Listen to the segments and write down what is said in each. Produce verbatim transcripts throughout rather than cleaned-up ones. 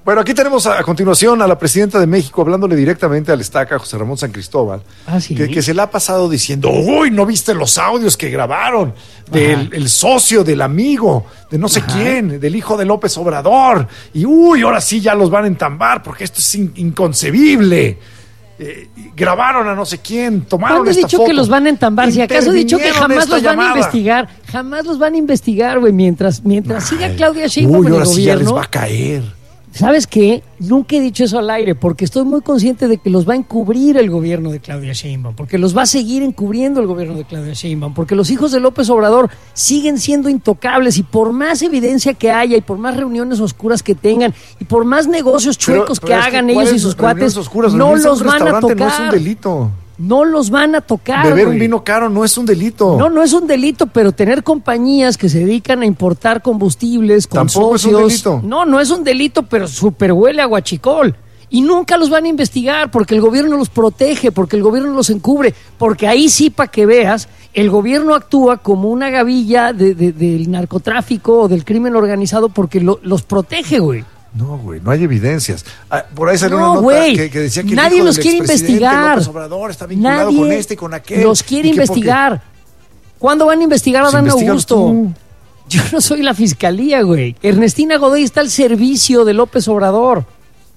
Bueno, aquí tenemos a, a continuación a la presidenta de México hablándole directamente al estaca José Ramón San Cristóbal, ¿Ah, sí? que, que se le ha pasado diciendo, uy, ¿no viste los audios que grabaron del el socio, del amigo, de no sé Ajá. quién, del hijo de López Obrador? Y uy, ahora sí ya los van a entambar porque esto es in, inconcebible. Eh, grabaron a no sé quién, tomaron ¿Cuándo esta he dicho foto? que los van a entambar? Si acaso he dicho que jamás los van llamada. a investigar, jamás los van a investigar, güey, mientras, mientras Ay, siga Claudia Sheinbaum uy, en el ahora sí gobierno. ya les va a caer. ¿Sabes qué? Nunca he dicho eso al aire, porque estoy muy consciente de que los va a encubrir el gobierno de Claudia Sheinbaum, porque los va a seguir encubriendo el gobierno de Claudia Sheinbaum, porque los hijos de López Obrador siguen siendo intocables y por más evidencia que haya y por más reuniones oscuras que tengan y por más negocios chuecos pero, pero que hagan que, ellos y sus cuates, oscuras? no los van a tocar. No es un delito. No los van a tocar. Beber wey. un vino caro no es un delito. No, no es un delito, pero tener compañías que se dedican a importar combustibles con tampoco socios. Es un delito. No, no es un delito, pero súper huele a guachicol. Y nunca los van a investigar porque el gobierno los protege, porque el gobierno los encubre, porque ahí sí, para que veas, el gobierno actúa como una gavilla de, de, del narcotráfico o del crimen organizado porque lo, los protege, güey. No, güey, no hay evidencias. Ah, por ahí salió no, una nota wey, que, que decía que nadie el hijo los del quiere investigar. López Obrador está vinculado nadie con este y con aquel. Los quiere investigar. ¿Cuándo van a investigar a Dan Augusto? Tú. Yo no soy la fiscalía, güey. Ernestina Godoy está al servicio de López Obrador.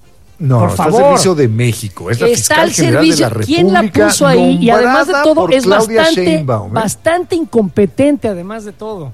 No, por está favor. al servicio de México. Es la está fiscal general servicio. de la República. ¿Quién la puso ahí? Y además de todo, es bastante, Sheinbaum, ¿eh? bastante incompetente, además de todo.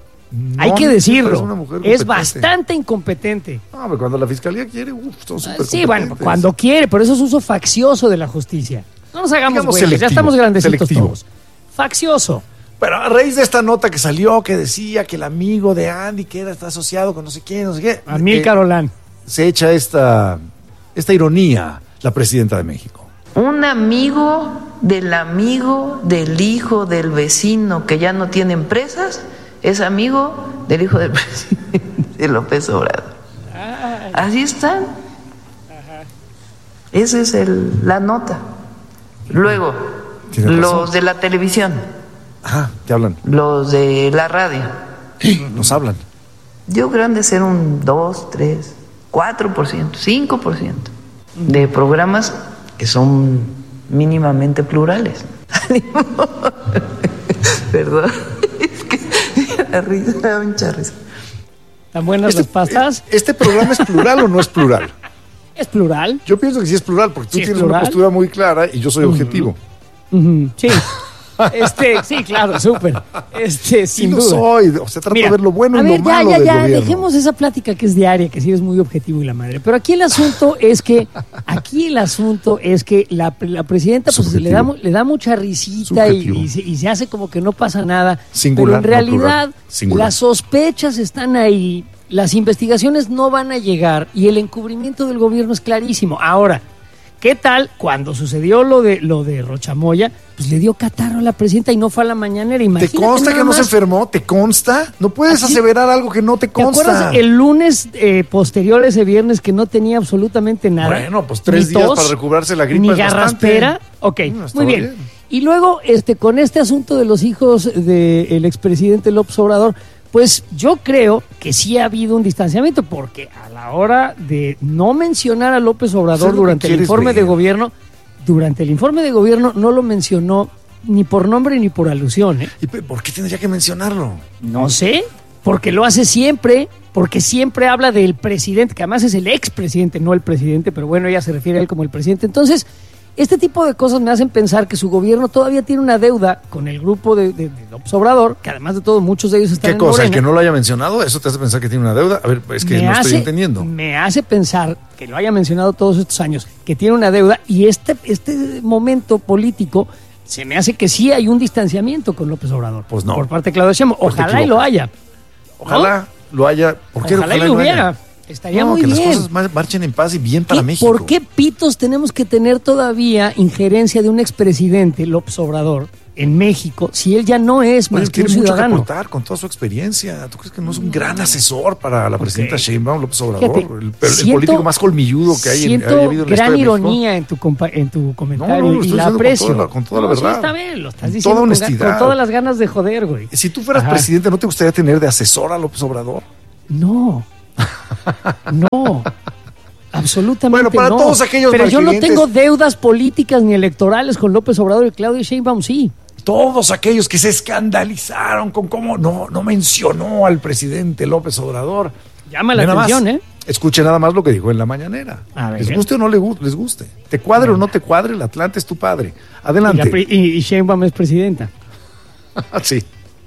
No, Hay que decirlo, es, es bastante incompetente. No, pero cuando la fiscalía quiere, uff, son súper Sí, bueno, cuando quiere, pero eso es uso faccioso de la justicia. No nos hagamos güeyes, ya estamos grandecitos selectivo. Todos. Faccioso. Pero a raíz de esta nota que salió, que decía que el amigo de Andy, que era, está asociado con no sé quién, no sé qué. Amílcar eh, Olán. Se echa esta, esta ironía la presidenta de México. Un amigo del amigo del hijo del vecino que ya no tiene empresas es amigo del hijo del presidente López Obrador. Ay. Así están. Ajá. Esa es el, la nota. Luego, los de la televisión. Ajá, te hablan. Los de la radio. Sí, nos hablan. Yo creo que han de ser un dos, tres, cuatro por ciento, cinco por ciento de programas que son mínimamente plurales. Perdón. La risa, da mucha risa. ¿Tan buenas este, las pastas? ¿Este programa es plural o no es plural? ¿Es plural? Yo pienso que sí es plural, porque tú ¿Sí tienes plural? una postura muy clara y yo soy uh-huh. objetivo. Uh-huh. Sí. Este, sí, claro, súper. Este, sí sin lo duda. soy. O sea, trato Mira, de ver lo bueno y ver, lo ya, malo ya, del ya, gobierno. Dejemos esa plática que es diaria, que sí es muy objetivo y la madre. Pero aquí el asunto es que, aquí el asunto es que la, la presidenta pues le da, le da mucha risita y, y, se, y se hace como que no pasa nada. Singular, pero en realidad no las sospechas están ahí, las investigaciones no van a llegar y el encubrimiento del gobierno es clarísimo. Ahora, ¿qué tal cuando sucedió lo de lo de Rochamoya? Pues le dio catarro a la presidenta y no fue a la mañanera. Imagínate. ¿Te consta que no más. se enfermó? ¿Te consta? No puedes Así, aseverar algo que no te consta. ¿Te acuerdas el lunes eh, posterior a ese viernes que no tenía absolutamente nada? Bueno, pues tres ni días tos, para recuperarse la gripa. Ni es garraspera. Bastante. Ok, no, muy bien. bien. Y luego, este, con este asunto de los hijos del expresidente López Obrador, pues yo creo que sí ha habido un distanciamiento, porque a la hora de no mencionar a López Obrador durante el informe ver? de gobierno, durante el informe de gobierno no lo mencionó ni por nombre ni por alusión. ¿eh? ¿Y por qué tendría que mencionarlo? No sé, porque lo hace siempre, porque siempre habla del presidente, que además es el expresidente, no el presidente, pero bueno, ella se refiere a él como el presidente. Entonces, este tipo de cosas me hacen pensar que su gobierno todavía tiene una deuda con el grupo de, de, de López Obrador, que además de todo muchos de ellos están ¿Qué en cosa? Morena. ¿El que no lo haya mencionado? ¿Eso te hace pensar que tiene una deuda? A ver, es que me no hace, estoy entendiendo. Me hace pensar que lo haya mencionado todos estos años, que tiene una deuda, y este, este momento político se me hace que sí hay un distanciamiento con López Obrador. Pues no. Por parte de Claudia Sheinbaum. Pues ojalá y lo haya. Ojalá ¿no? lo haya. ¿Por qué ojalá, ojalá y lo hubiera? Estaría no, muy que bien. las cosas marchen en paz y bien para ¿Qué, México. ¿Por qué pitos tenemos que tener todavía injerencia de un expresidente, López Obrador, en México, si él ya no es más Oye, que un tiene mucho ciudadano? que aportar con toda su experiencia. ¿Tú crees que no es un gran asesor para la okay. presidenta Sheinbaum, López Obrador? Fíjate, el, el siento, político más colmilludo que hay en, haya habido en la gran historia ironía en tu, compa- en tu comentario no, no, y la aprecio. Con toda la, con toda no, la verdad. Sí, está bien, lo estás diciendo toda con, honestidad. con todas las ganas de joder, güey. Si tú fueras Ajá. presidente, ¿no te gustaría tener de asesor a López Obrador? No. No. Absolutamente Bueno, para no. todos aquellos Pero yo no malquerientes- tengo deudas políticas ni electorales con López Obrador y Claudia Sheinbaum, sí. Todos aquellos que se escandalizaron con cómo no, no mencionó al presidente López Obrador. Llama la Ve nada atención, más, ¿eh? Escuche nada más lo que dijo en la mañanera. A ver. Les guste o no les gu- les guste. Te cuadre o no te cuadre, el Atlante es tu padre. Y, Adelante. la pri- y, y Sheinbaum es presidenta. Sí.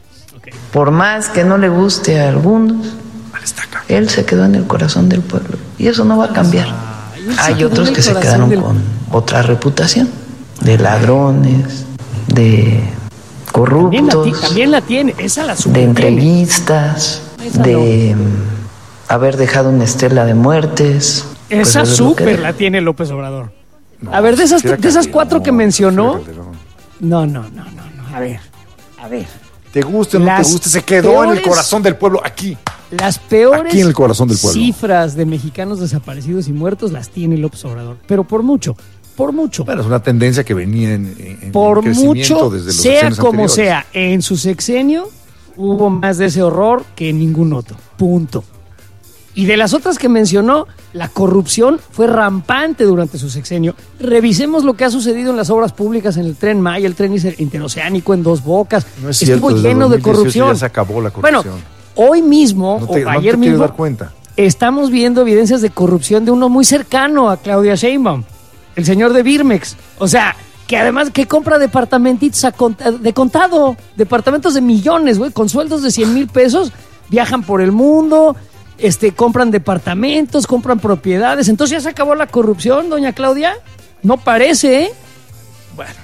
Por más que no le guste a algunos, Al estaca. él se quedó en el corazón del pueblo. Y eso no va a cambiar. él se Hay quedó en otros el que se corazón quedaron del- con otra reputación, de ladrones, de También la, ti- corruptos, también la tiene, esa la de subtiene. entrevistas, Esa de mm, haber dejado una estela de muertes. Pues Esa eso es lo que- súper la tiene López Obrador. No, a ver, de esas, Frida de esas Calderón, cuatro que mencionó. Frida Calderón. No, no, no, no, no. A ver, a ver. Te guste o no Las te guste, se quedó en el peores- corazón del pueblo aquí. Las peores Aquí en el corazón del pueblo. cifras de mexicanos desaparecidos y muertos las tiene López Obrador. Pero por mucho, por mucho. Bueno, es una tendencia que venía en, en- en por crecimiento mucho, desde los sea sexenios como anteriores. sea, en su sexenio hubo más de ese horror que en ningún otro. Punto. Y de las otras que mencionó, la corrupción fue rampante durante su sexenio. Revisemos lo que ha sucedido en las obras públicas, en el Tren Maya, el tren interoceánico en Dos Bocas. No es Estuvo cierto, desde lleno de dos mil dieciocho corrupción. ya se acabó la corrupción. Bueno, hoy mismo, No o te, no te ayer quieres mismo, dar cuenta. estamos viendo evidencias de corrupción de uno muy cercano a Claudia Sheinbaum, el señor de Birmex. O sea, que además que compra departamentitos a conta- de contado, departamentos de millones, güey, con sueldos de cien mil pesos, viajan por el mundo, este, compran departamentos, compran propiedades. Entonces ya se acabó la corrupción, doña Claudia. No parece, ¿eh? Bueno,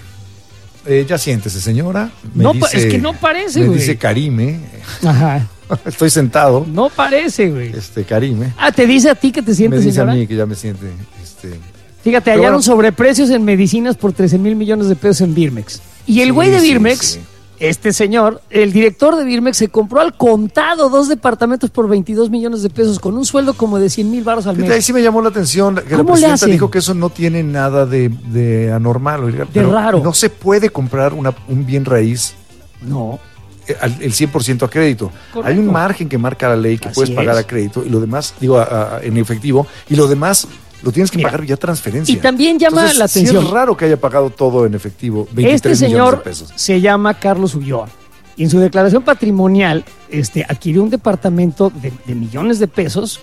eh, ya siéntese, señora. Me No, pa- es que no parece, Me güey. dice Karime. Ajá. Estoy sentado. No parece, güey. Este, Karime. Ah, ¿te dice a ti que te Me sientes, dice señora? a mí que ya me siente. Este, Fíjate, Pero hallaron bueno. sobreprecios en medicinas por trece mil millones de pesos en Birmex. Y el Sí, güey de sí, Birmex, sí. este señor, el director de Birmex, se compró al contado dos departamentos por veintidós millones de pesos con un sueldo como de cien mil baros al fíjate, ahí mes. sí me llamó la atención que la ¿Cómo le presidenta hacen? dijo que eso no tiene nada de, de anormal. Oiga, pero raro. No se puede comprar una, un bien raíz No. eh, al- el cien por ciento a crédito. Correcto. Hay un margen que marca la ley que Así puedes pagar es. a crédito y lo demás, digo, a- a- en efectivo, y lo demás lo tienes que Mira, pagar vía transferencia. y también llama Entonces, la sí atención. es raro que haya pagado todo en efectivo, Este veintitrés millones señor de pesos. se llama Carlos Ulloa. Y en su declaración patrimonial este, adquirió un departamento de, de millones de pesos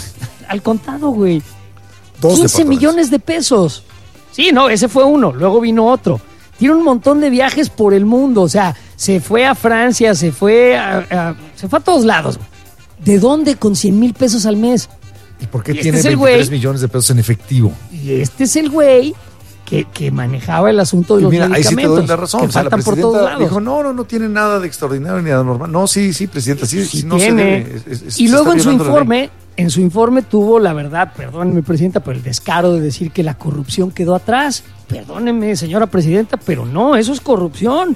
al contado, güey. Dos quince departamentos. millones de pesos. Sí, no, ese fue uno, luego vino otro. Tiene un montón de viajes por el mundo, o sea, se fue a Francia, se fue a, a- se fue a todos lados. ¿De dónde con cien mil pesos al mes? ¿Y por qué y este tiene es el veintitrés güey- millones de pesos en efectivo? Y este es el güey que, que manejaba el asunto de Y los mira, ahí sí te medicamentos. doy la razón. Que O sea, la faltan por todos presidenta lados. dijo, no, no, no tiene nada de extraordinario ni de anormal. No, sí, sí, presidenta, sí, Sí sí, no se tiene. debe. Es- es- y se luego está en su violando la ley. informe, en su informe tuvo la verdad, perdóneme presidenta, por el descaro de decir que la corrupción quedó atrás. Perdóneme, señora presidenta, pero no, eso es corrupción.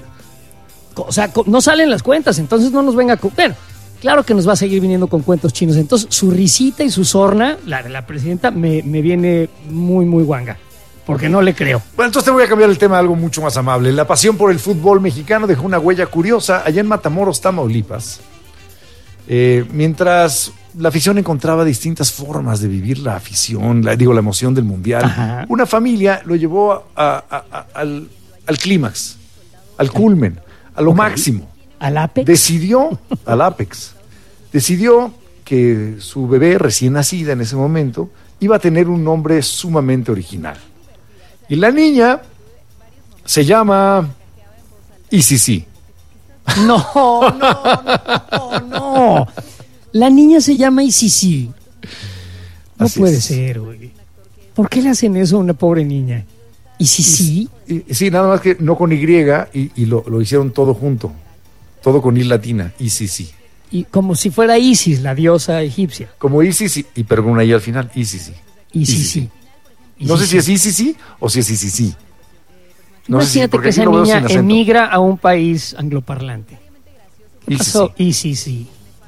Co- O sea, co- no salen las cuentas, entonces no nos venga a comer. Claro que nos va a seguir viniendo con cuentos chinos. Entonces, su risita y su sorna, la de la presidenta, me, me viene muy, muy guanga. Porque no le creo. Bueno, entonces te voy a cambiar el tema a algo mucho más amable. La pasión por el fútbol mexicano dejó una huella curiosa allá en Matamoros, Tamaulipas. Eh, mientras la afición encontraba distintas formas de vivir la afición, la, digo, la emoción del mundial, Ajá. una familia lo llevó a- a- a- al, al clímax, al culmen, a lo Ok. máximo. ¿Al Apex? Decidió, al Apex, decidió que su bebé recién nacida en ese momento iba a tener un nombre sumamente original. Y la niña se llama Isisi. No, no, no, no. La niña se llama Isisi. No Así puede es. ser, güey. ¿Por qué le hacen eso a una pobre niña? ¿Isisi? Y- y sí, nada más que no con Y y, y lo, lo hicieron todo junto. Todo con I latina, Isisi. Y como si fuera Isis, la diosa egipcia. Como Isisi, y pero con una I al final, Isisi. Isisi. No sé si es Isisi o si es Isisi. No sé si- Imagínate porque que aquí esa lo veo niña sin acento. emigra a un país angloparlante. ¿Qué Isisi. pasó? Isisi.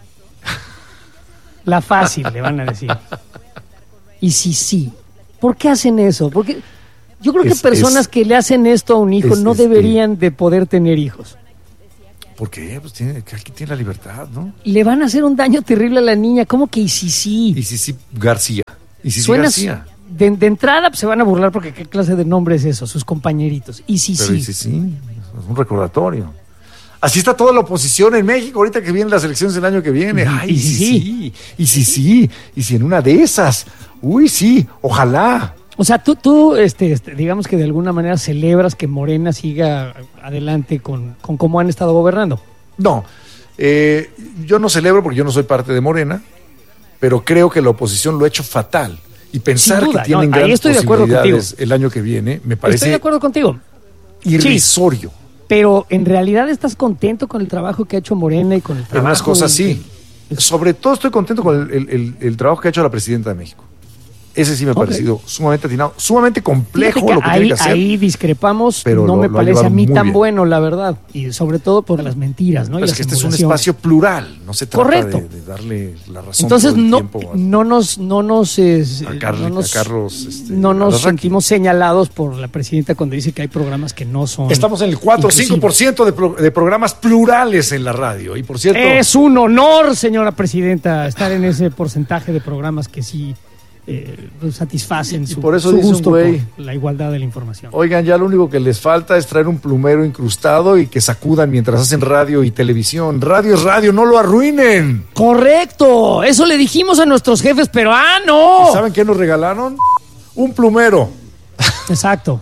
La fácil, le van a decir. Isisi. ¿Por qué hacen eso? Porque yo creo que Es- personas es- que le hacen esto a un hijo es- no es- deberían de poder tener hijos. ¿Por qué? Pues tiene, aquí tiene la libertad, ¿no? Le van a hacer un daño terrible a la niña. ¿Cómo que Isisi? Isisi García. Isisi Suena, García. de, de entrada pues, se van a burlar porque qué clase de nombre es eso, sus compañeritos. Y sí, Pero sí. y sí, sí, es un recordatorio. Así está toda la oposición en México, ahorita que vienen las elecciones el año que viene. Ay, y sí, sí, y sí, sí, y si en una de esas, uy, sí, ojalá. O sea, tú, tú este, este, digamos que de alguna manera celebras que Morena siga adelante con, con cómo han estado gobernando. No, eh, yo no celebro porque yo no soy parte de Morena, pero creo que la oposición lo ha hecho fatal. Y pensar Sin duda, que tienen no, ahí grandes estoy de acuerdo posibilidades contigo. el año que viene, me Estoy parece de acuerdo contigo. irrisorio. Sí, pero en realidad estás contento con el trabajo que ha hecho Morena y con el En trabajo... unas cosas de- sí. Sobre todo estoy contento con el, el- el- el trabajo que ha hecho la presidenta de México. Ese sí me ha Ok. parecido sumamente atinado, sumamente complejo Fíjate que lo que ahí, tiene que hacer. ahí discrepamos, pero no lo- me lo ha parece a llevado mí muy tan bien. bueno, la verdad. Y sobre todo por las mentiras, ¿no? Y Pero es las que este es un simulaciones. espacio plural, no se trata Correcto. de, de darle la razón Entonces todo el no, tiempo a- no nos, no nos, es- A Carl- no nos, a Carlos, este, no nos Alarraqui. sentimos señalados por la presidenta cuando dice que hay programas que no son. Estamos en el cuatro o cinco por ciento de, pro- de programas plurales en la radio. Y por cierto, Es un honor, señora presidenta, estar en ese porcentaje de programas que sí eh, satisfacen Y su, por eso su dice un gusto güey, por la igualdad de la información. oigan, ya lo único que les falta es traer un plumero incrustado y que sacudan mientras hacen radio y televisión. Radio es radio, no lo arruinen. Correcto, eso le dijimos a nuestros jefes, pero ¡ah, no! ¿Y saben qué nos regalaron? Un plumero. Exacto.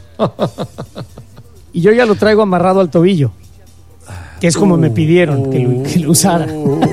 Y yo ya lo traigo amarrado al tobillo, que es como me pidieron que lo, que lo usara.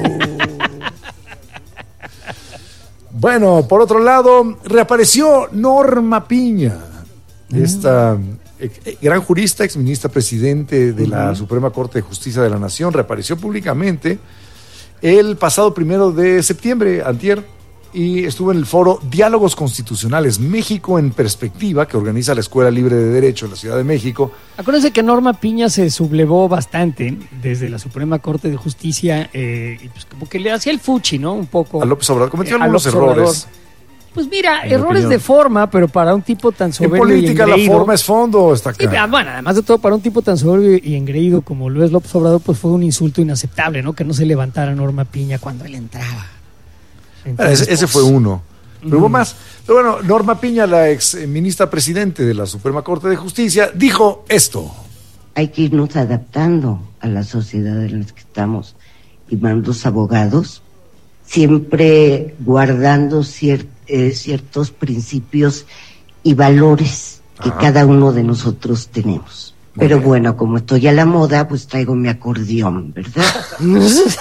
Bueno, por otro lado, reapareció Norma Piña, esta eh, eh, gran jurista, exministra presidente de la Suprema Corte de Justicia de la Nación, reapareció públicamente el pasado primero de septiembre, antier, y estuvo en el foro Diálogos Constitucionales México en Perspectiva, que organiza la Escuela Libre de Derecho en la Ciudad de México. Acuérdense que Norma Piña se sublevó bastante desde la Suprema Corte de Justicia eh, y pues como que le hacía el fuchi, ¿no? Un poco. A López Obrador cometió eh, a algunos López Obrador. errores. Pues mira, En mi errores opinión. de forma, pero para un tipo tan En soberbio política y la engreído. forma es fondo, está Sí, acá. bueno, además de todo, para un tipo tan soberbio y engreído como lo es López Obrador, pues fue un insulto inaceptable, ¿no? Que no se levantara Norma Piña cuando él entraba. Entonces, ese, ese pues, fue uno. Pero hubo más. Pero bueno, Norma Piña, la ex ministra presidente de la Suprema Corte de Justicia, dijo esto. Hay que irnos adaptando a la sociedad en la que estamos y más los abogados, siempre guardando cier- eh, ciertos principios y valores que Ajá. cada uno de nosotros tenemos. Muy Pero bien. bueno, como estoy a la moda, pues traigo mi acordeón, ¿verdad? Entonces,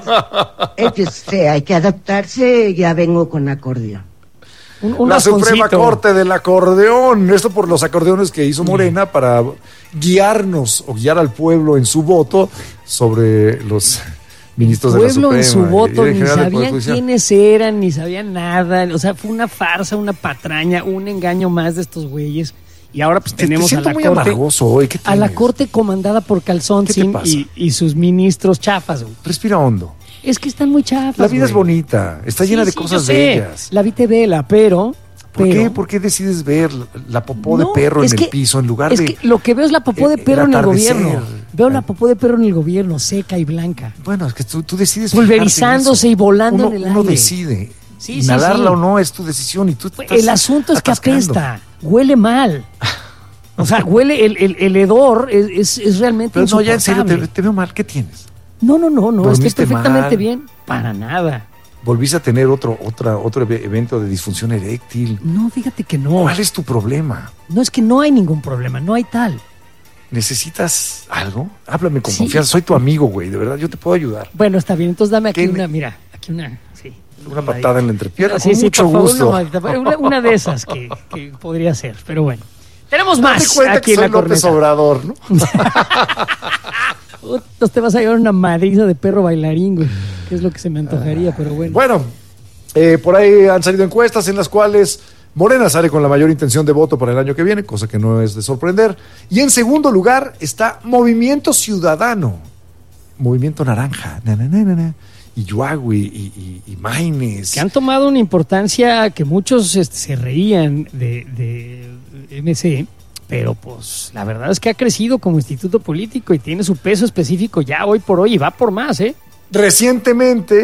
este, hay que adaptarse, ya vengo con acordeón. un, un La Suprema rasponcito. Corte del acordeón. Esto por los acordeones que hizo Morena para guiarnos o guiar al pueblo en su voto sobre los ministros de la Pueblo Suprema. en su y voto, en ni general del Poder sabían Judicial. quiénes eran, ni sabían nada. O sea, fue una farsa, una patraña, un engaño más de estos güeyes. Y ahora pues Te- te tenemos a siento la muy corte, amargoso hoy. ¿Qué a la tienes? corte comandada por Calzón ¿Qué te pasa? y, y sus ministros chafas, güey. Respira hondo. Es que están muy chafas. La vida es güey. bonita. Está Sí, llena de sí, cosas yo sé. bellas. La vi te vela, pero. ¿Por pero- qué? ¿Por qué decides ver la popó No, de perro en es el que- piso en lugar es de... que lo que veo es la popó de el- el perro en el atardecer? gobierno. Veo la popó de perro en el gobierno, seca y blanca. Bueno, es que tú, tú decides... Pulverizándose fijarte en eso. y volando uno, en el Uno aire. decide. Sí, sí, Inhalarla sí. o no es tu decisión y tú te estás El asunto es que atascando. apesta, huele mal. O sea, huele, el, el, el hedor es, es, es realmente Pero no, ya en serio, te, insoportable. te veo mal. ¿Qué tienes? No, no, no, no, estoy ¿Dormiste perfectamente mal? bien. Para nada. ¿Volviste a tener otro, otra, otro eve- evento de disfunción eréctil? No, fíjate que no. ¿Cuál es tu problema? No, es que no hay ningún problema, no hay tal. ¿Necesitas algo? Háblame con Sí. confianza. Soy tu amigo, güey. De verdad, yo te puedo ayudar. Bueno, está bien, entonces dame aquí ¿Qué? una, mira, aquí una, sí. Una patada en la entrepierna. Sí, con sí, mucho por favor, gusto. una, maldita- una- una de esas que, que podría ser, pero bueno. Tenemos Date más cuenta aquí que en soy la López corneta. Obrador, ¿no? Entonces te vas a llevar una madriza de perro bailarín, güey, que es lo que se me antojaría, pero bueno. Bueno, eh, por ahí han salido encuestas en las cuales Morena sale con la mayor intención de voto para el año que viene, cosa que no es de sorprender. Y en segundo lugar está Movimiento Ciudadano, Movimiento Naranja, na, na, na, na, na, y Yuagui, y, y, y Maines. Que han tomado una importancia que muchos este, se reían de, de M C, pero pues la verdad es que ha crecido como instituto político y tiene su peso específico ya hoy por hoy y va por más, ¿eh? Recientemente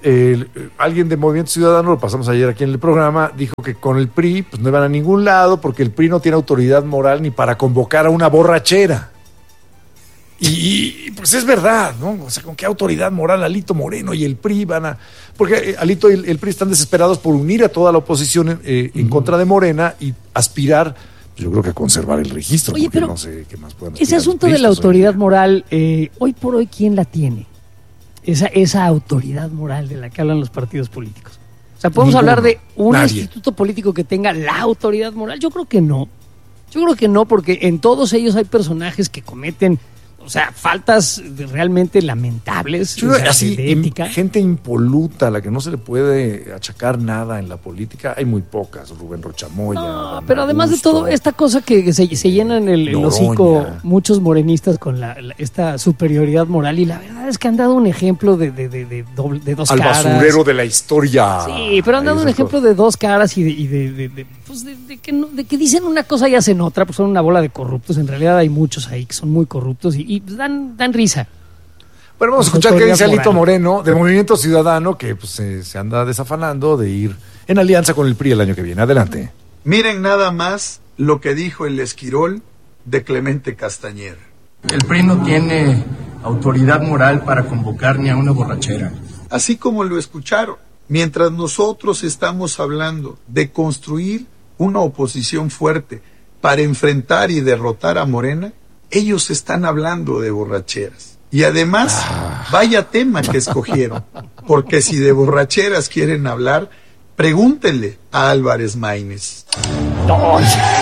eh, alguien de Movimiento Ciudadano, lo pasamos ayer aquí en el programa, dijo que con el P R I pues no iban a ningún lado porque el P R I no tiene autoridad moral ni para convocar a una borrachera. Y, y pues es verdad, ¿no? O sea, ¿con qué autoridad moral Alito Moreno y el P R I van a...? Porque eh, Alito y el, el P R I están desesperados por unir a toda la oposición eh, en uh-huh. contra de Morena y aspirar, yo creo que a conservar el registro. Oye, pero no sé qué más puedan ese asunto de la autoridad hoy. moral, eh, hoy por hoy, ¿quién la tiene? Esa, esa autoridad moral de la que hablan los partidos políticos. O sea, ¿podemos Ninguno, hablar de un nadie. instituto político que tenga la autoridad moral? Yo creo que no. Yo creo que no, porque en todos ellos hay personajes que cometen... O sea, faltas realmente lamentables, Yo, o sea, así, de ética. Gente impoluta, a la que no se le puede achacar nada en la política, hay muy pocas. Rubén Rochamoya. No, pero además Augusto, de todo, esta cosa que se, se llenan el, el hocico muchos morenistas con la, la, esta superioridad moral, y la verdad es que han dado un ejemplo de, de, de, de, doble, de dos Al caras. Al basurero de la historia. Sí, pero han dado un ejemplo cosa. de dos caras y de, y de, de, de, pues de, de, que no, de que dicen una cosa y hacen otra, pues son una bola de corruptos. En realidad hay muchos ahí que son muy corruptos y, y dan, dan risa. Bueno, vamos a escuchar qué dice Alito Moreno del Movimiento Ciudadano, que pues, se, se anda desafanando de ir en alianza con el P R I el año que viene. Adelante. Miren nada más lo que dijo el Esquirol de Clemente Castañeda. El P R I no tiene autoridad moral para convocar ni a una borrachera. Así como lo escucharon, mientras nosotros estamos hablando de construir una oposición fuerte para enfrentar y derrotar a Morena, ellos están hablando de borracheras. Y además, ah. vaya tema que escogieron, porque si de borracheras quieren hablar, pregúntenle a Álvarez Maínez. No.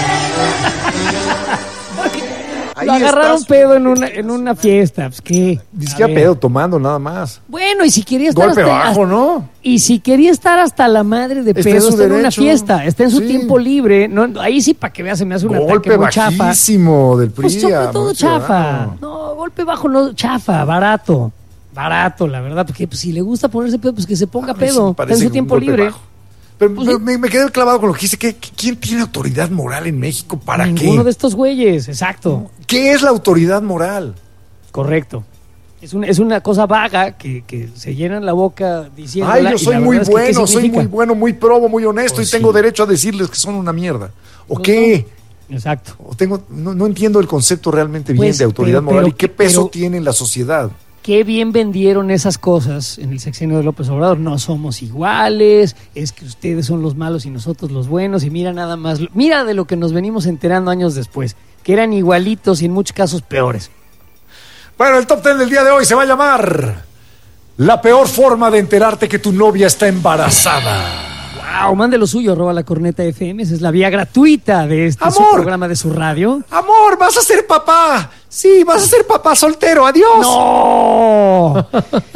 Lo agarraron estás. pedo en una, en una fiesta, pues qué. Dice que pedo tomando nada más. Bueno, y si quería estar golpe hasta, bajo, hasta, ¿no? Y si quería estar hasta la madre de está pedo, está en una fiesta, está en su sí. tiempo libre, no, ahí sí para que veas se me hace un golpe ataque muy chafa. bajísimo del P R I. Pues sobre todo chafa. No, golpe bajo no, chafa, barato. Barato, la verdad, porque pues, si le gusta ponerse pedo, pues que se ponga pedo, está en su tiempo libre. Bajo. Pero, pues, pero me, me quedé clavado con lo que dice, que ¿quién tiene autoridad moral en México? ¿Para ninguno qué? Ninguno de estos güeyes, exacto. ¿Qué es la autoridad moral? Correcto. Es una, es una cosa vaga que, que se llenan la boca diciendo... Ay, yo soy muy bueno, soy muy bueno, muy probo, muy honesto pues y sí. tengo derecho a decirles que son una mierda. ¿O no, qué? No. Exacto. O tengo, no, no entiendo el concepto realmente pues, bien de autoridad pero, moral pero, y qué peso pero, tiene en la sociedad. Qué bien vendieron esas cosas en el sexenio de López Obrador. No somos iguales, es que ustedes son los malos y nosotros los buenos. Y mira nada más, mira de lo que nos venimos enterando años después, que eran igualitos y en muchos casos peores. Bueno, el top ten del día de hoy se va a llamar La peor forma de enterarte que tu novia está embarazada. Wow, mande lo suyo, arroba la corneta F M, esa es la vía gratuita de este su programa de su radio. Amor, vas a ser papá. Sí, vas a ser papá soltero, adiós. No.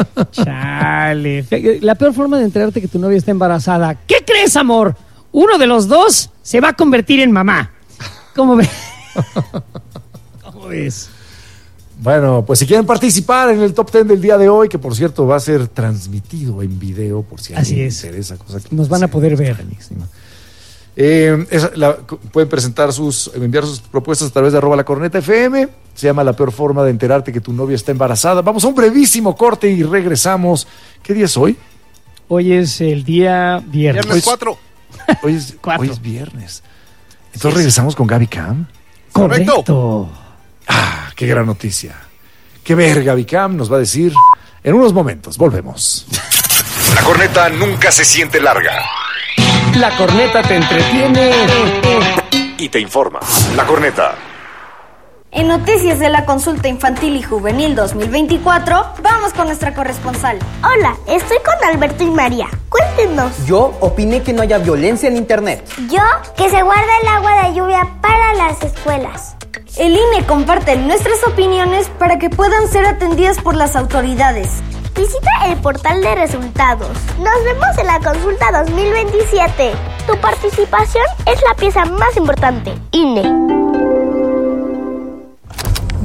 Chale. La peor forma de enterarte que tu novia está embarazada. ¿Qué crees, amor? Uno de los dos se va a convertir en mamá. ¿Cómo ves? ¿Cómo ves? Bueno, pues si quieren participar en el top ten del día de hoy, que por cierto va a ser transmitido en video, por si Así alguien es. interesa, cosa que nos van a poder ver. Eh, esa, la, pueden presentar sus, enviar sus propuestas a través de arroba la corneta F M. Se llama La peor forma de enterarte que tu novia está embarazada. Vamos a un brevísimo corte y regresamos. ¿Qué día es hoy? Hoy es el día viernes. Viernes cuatro. Hoy es, hoy es viernes. Entonces sí, regresamos con Gaby Cam. Correcto. Ah, qué gran noticia. Qué ver, Gaby Cam nos va a decir en unos momentos. Volvemos. La corneta nunca se siente larga. La corneta te entretiene y te informa. La corneta. En noticias de la consulta infantil y juvenil dos mil veinticuatro, vamos con nuestra corresponsal. Hola, estoy con Alberto y María. Cuéntenos. Yo opiné que no haya violencia en internet. Yo, que se guarde el agua de lluvia para las escuelas. El I N E comparte nuestras opiniones para que puedan ser atendidas por las autoridades. Visita el portal de resultados. Nos vemos en la consulta dos mil veintisiete. Tu participación es la pieza más importante. I N E.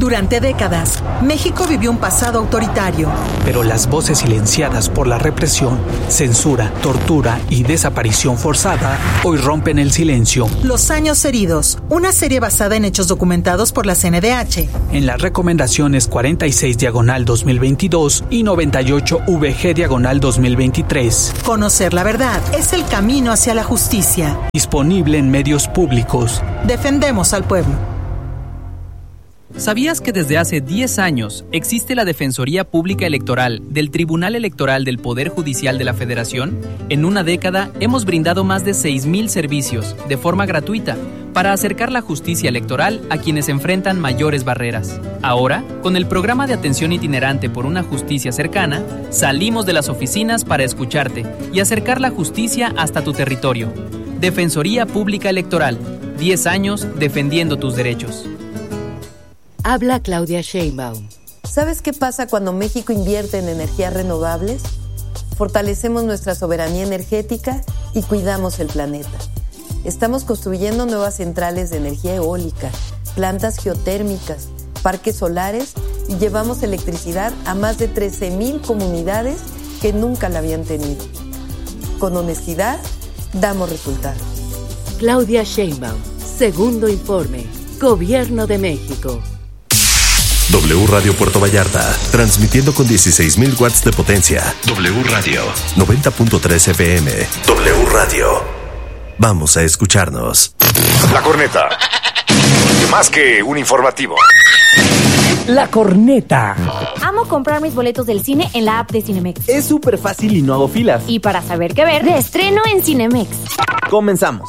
Durante décadas, México vivió un pasado autoritario. Pero las voces silenciadas por la represión, censura, tortura y desaparición forzada hoy rompen el silencio. Los años heridos, una serie basada en hechos documentados por la C N D H. En las recomendaciones cuarenta y seis diagonal dos mil veintidós y noventa y ocho V G diagonal dos mil veintitrés. Conocer la verdad es el camino hacia la justicia. Disponible en medios públicos. Defendemos al pueblo. ¿Sabías que desde hace diez años existe la Defensoría Pública Electoral del Tribunal Electoral del Poder Judicial de la Federación? En una década hemos brindado más de seis mil servicios de forma gratuita para acercar la justicia electoral a quienes enfrentan mayores barreras. Ahora, con el programa de atención itinerante por una justicia cercana, salimos de las oficinas para escucharte y acercar la justicia hasta tu territorio. Defensoría Pública Electoral, diez años defendiendo tus derechos. Habla Claudia Sheinbaum. ¿Sabes qué pasa cuando México invierte en energías renovables? Fortalecemos nuestra soberanía energética y cuidamos el planeta. Estamos construyendo nuevas centrales de energía eólica, plantas geotérmicas, parques solares y llevamos electricidad a más de trece mil comunidades que nunca la habían tenido. Con honestidad, damos resultados. Claudia Sheinbaum, segundo informe, Gobierno de México. W Radio Puerto Vallarta, transmitiendo con dieciséis mil watts de potencia. W Radio, noventa punto tres F M. W Radio. Vamos a escucharnos. La Corneta. Más que un informativo. La Corneta. Amo comprar mis boletos del cine en la app de Cinemex. Es súper fácil y no hago filas. Y para saber qué ver, de estreno en Cinemex. Comenzamos.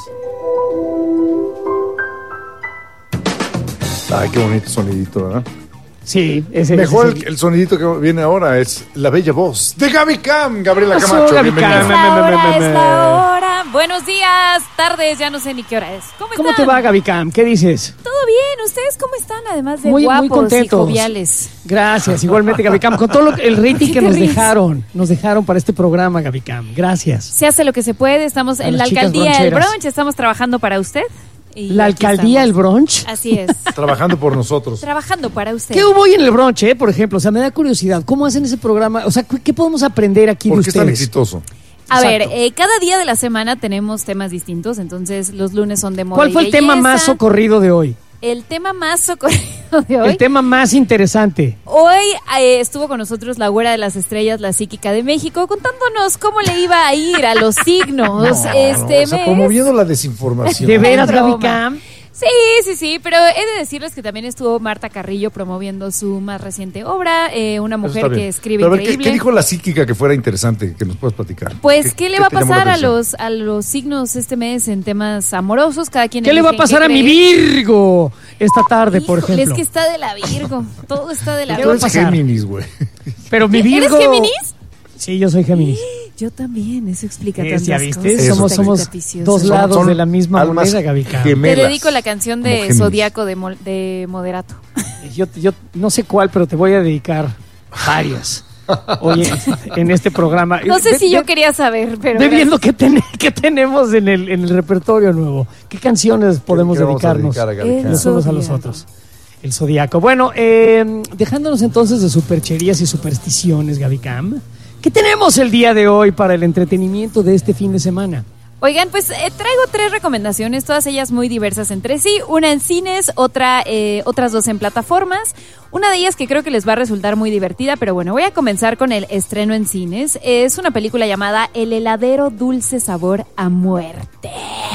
Ay, qué bonito sonidito, ¿verdad? Sí, ese Mejor ese, el, el sonidito que viene ahora es la bella voz de Gaby Cam, Gabriela Pasó, Camacho. Gaby Bienvenida. Cam. Es la hora, es la hora. Buenos días, tardes, ya no sé ni qué hora es. ¿Cómo están? ¿Cómo te va, Gaby Cam? ¿Qué dices? Todo bien, ¿ustedes cómo están? Además de Muy, guapos muy contentos. y joviales. Gracias, igualmente, Gaby Cam. Con todo lo, el rating ¿Qué que te nos ríes? dejaron, nos dejaron para este programa, Gaby Cam. Gracias. Se hace lo que se puede, estamos A en la las chicas alcaldía del broncheras. brunch, estamos trabajando para usted. Y La aquí alcaldía, estamos. el brunch. Así es. Trabajando por nosotros. Trabajando para usted. ¿Qué hubo hoy en el brunch, eh, por ejemplo? O sea, me da curiosidad. ¿Cómo hacen ese programa? O sea, ¿qué qué podemos aprender aquí de ¿Por qué es tan ustedes? exitoso? A Exacto. ver, eh, cada día de la semana tenemos temas distintos, entonces los lunes son de moda. ¿Cuál y fue el tema belleza. más socorrido de hoy? El tema más socorrido de hoy. El tema más interesante. Hoy eh, estuvo con nosotros la güera de las estrellas, la psíquica de México, contándonos cómo le iba a ir a los signos No, este o sea, mes. promoviendo la desinformación. ¿De veras, Broma. Gaby Cam? Sí, sí, sí, pero he de decirles que también estuvo Marta Carrillo promoviendo su más reciente obra, eh, una Eso mujer está bien. que escribe Pero a ver, ¿qué, increíble. ¿qué dijo la psíquica que fuera interesante que nos puedas platicar? Pues, ¿qué, le va a te llamó pasar la a atención? los, a los signos este mes en temas amorosos? Cada quien ¿Qué le va a elige en pasar qué a mi cree. Virgo esta tarde, por Híjole, ejemplo? es que está de la Virgo, todo está de la ¿Qué va a Virgo. Tú eres pasar? Géminis, güey. Pero mi Virgo... ¿Eres Géminis? Sí, yo soy Géminis. Yo también, eso explica Es, tantas ¿Ya viste? cosas. Eso Somos, sí. somos Capicioso. dos Son- lados son de la misma almas moneda, Gaby Cam. Te gemelas. dedico la canción Como de Géminis. Zodíaco de, Mo- de Moderato. Yo, yo no sé cuál, pero te voy a dedicar varias. Oye, en este programa. No sé Ve- si yo ve- quería saber, pero... Ve viendo qué, ten- qué tenemos en el, en el repertorio nuevo. ¿Qué canciones podemos qué vamos a dedicarnos dedicar a Gaby Cam? los unos a los Zodíaco. otros? El zodiaco. Bueno, eh, dejándonos entonces de supercherías y supersticiones, Gaby Cam, ¿qué tenemos el día de hoy para el entretenimiento de este fin de semana? Oigan, pues eh, traigo tres recomendaciones, todas ellas muy diversas entre sí. Una en cines, otra, eh, otras dos en plataformas. Una de ellas que creo que les va a resultar muy divertida, pero bueno, voy a comenzar con el estreno en cines. Es una película llamada El heladero dulce sabor a muerte.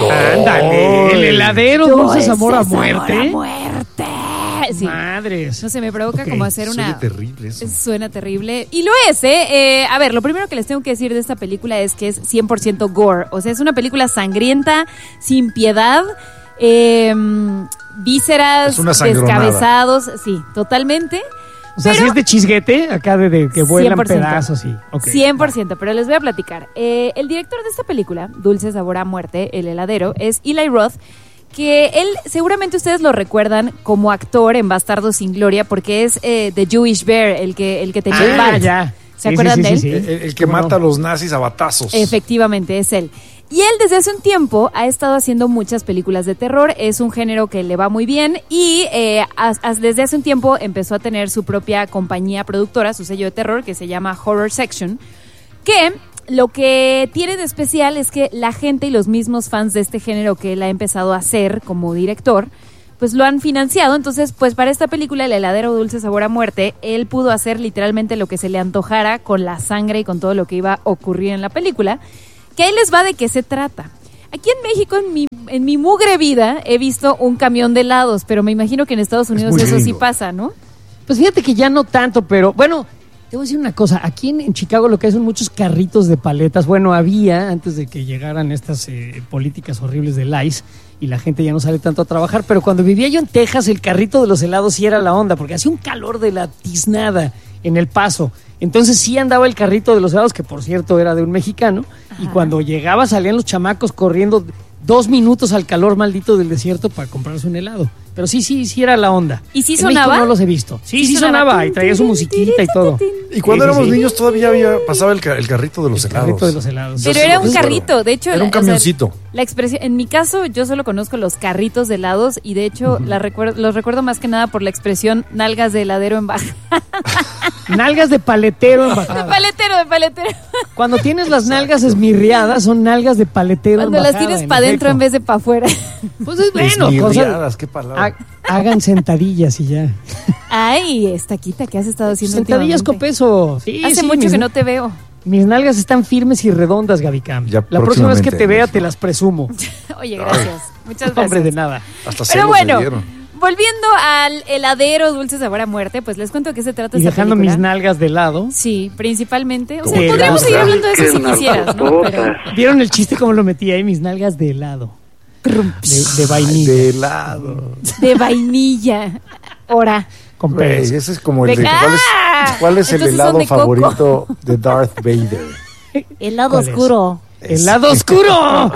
Ándale, el heladero dulce sabor a sabor muerte. a muerte. Sí. Madres. No sé, me provoca Ok, como hacer Suena una... terrible eso. Suena terrible. Y lo es, ¿eh? ¿eh? A ver, lo primero que les tengo que decir de esta película es que es cien por ciento gore. O sea, es una película sangrienta, sin piedad, eh, vísceras, Es una sangronada. descabezados. Sí, totalmente. O sea, Pero- si es de chisguete, acá de, de que vuelan cien por ciento. pedazos, sí. Okay. cien por ciento, pero les voy a platicar. Eh, el director de esta película, Dulce Sabor a Muerte, El Heladero, es Eli Roth, que él, seguramente ustedes lo recuerdan como actor en Bastardos sin Gloria, porque es eh, The Jewish Bear, el que, el que tenía el Ah, bat. ya. ¿Se Sí, acuerdan sí, de sí, él? sí, El, sí. el que ¿Cómo mata no? a los nazis a batazos. Efectivamente, es él. Y él desde hace un tiempo ha estado haciendo muchas películas de terror, es un género que le va muy bien y eh, as, as, desde hace un tiempo empezó a tener su propia compañía productora, su sello de terror que se llama Horror Section, que lo que tiene de especial es que la gente y los mismos fans de este género que él ha empezado a hacer como director, pues lo han financiado. Entonces, pues para esta película, El heladero dulce sabor a muerte, él pudo hacer literalmente lo que se le antojara con la sangre y con todo lo que iba a ocurrir en la película. Que ahí les va de qué se trata. Aquí en México, en mi, en mi mugre vida, he visto un camión de helados, pero me imagino que en Estados Unidos eso lindo. Sí pasa, ¿no? Pues fíjate que ya no tanto, pero bueno, te voy a decir una cosa. Aquí en, en Chicago lo que hay son muchos carritos de paletas. Bueno, había antes de que llegaran estas eh, políticas horribles del I C E y la gente ya no sale tanto a trabajar, pero cuando vivía yo en Texas, el carrito de los helados sí era la onda, porque hacía un calor de la tiznada en El Paso. Entonces sí andaba el carrito de los helados, que por cierto era de un mexicano, ajá, y cuando llegaba salían los chamacos corriendo dos minutos al calor maldito del desierto para comprarse un helado. Pero sí, sí, sí era la onda. ¿Y sí en sonaba? México no los he visto. Sí, sí, sí sonaba, sonaba y traía su musiquita y todo. Y cuando sí, éramos sí, niños todavía había, pasaba el, el carrito de los el helados. Carrito de los helados. Pero era un carrito, de hecho. Era un camioncito. O sea, la expresión, en mi caso, yo solo conozco los carritos de helados y de hecho uh-huh. la recuerdo, los recuerdo más que nada por la expresión nalgas de heladero en baja. Nalgas de paletero en bajada. De paletero, de paletero. Cuando tienes las nalgas esmirriadas, son nalgas de paletero Cuando en bajada. Cuando las tienes para adentro en vez de para afuera. Pues es bueno. Esmirriadas, qué palabra. Ha, hagan sentadillas y ya. Ay, estaquita, ¿qué has estado haciendo? Sentadillas con peso. Sí, Hace sí, mucho mis, que no te veo. Mis nalgas están firmes y redondas, Gaby Cam. Ya la próxima vez que te vea te las presumo. Oye, gracias. Ay. Muchas gracias. Hombre, de nada. Hasta Pero bueno, volviendo al heladero dulce sabor a muerte, pues les cuento que se trata y esta dejando película. mis nalgas de lado. Sí, principalmente. O sea, de podríamos seguir hablando de eso si quisieras, ¿no? Pero... ¿Vieron el chiste cómo lo metí ahí? Mis nalgas de helado. De, de vainilla. De helado. De vainilla. Ahora. Con Wey, ese es como el de... ¿Cuál es, cuál es el helado favorito de Darth Vader? Helado oscuro. Es? ¡Helado oscuro!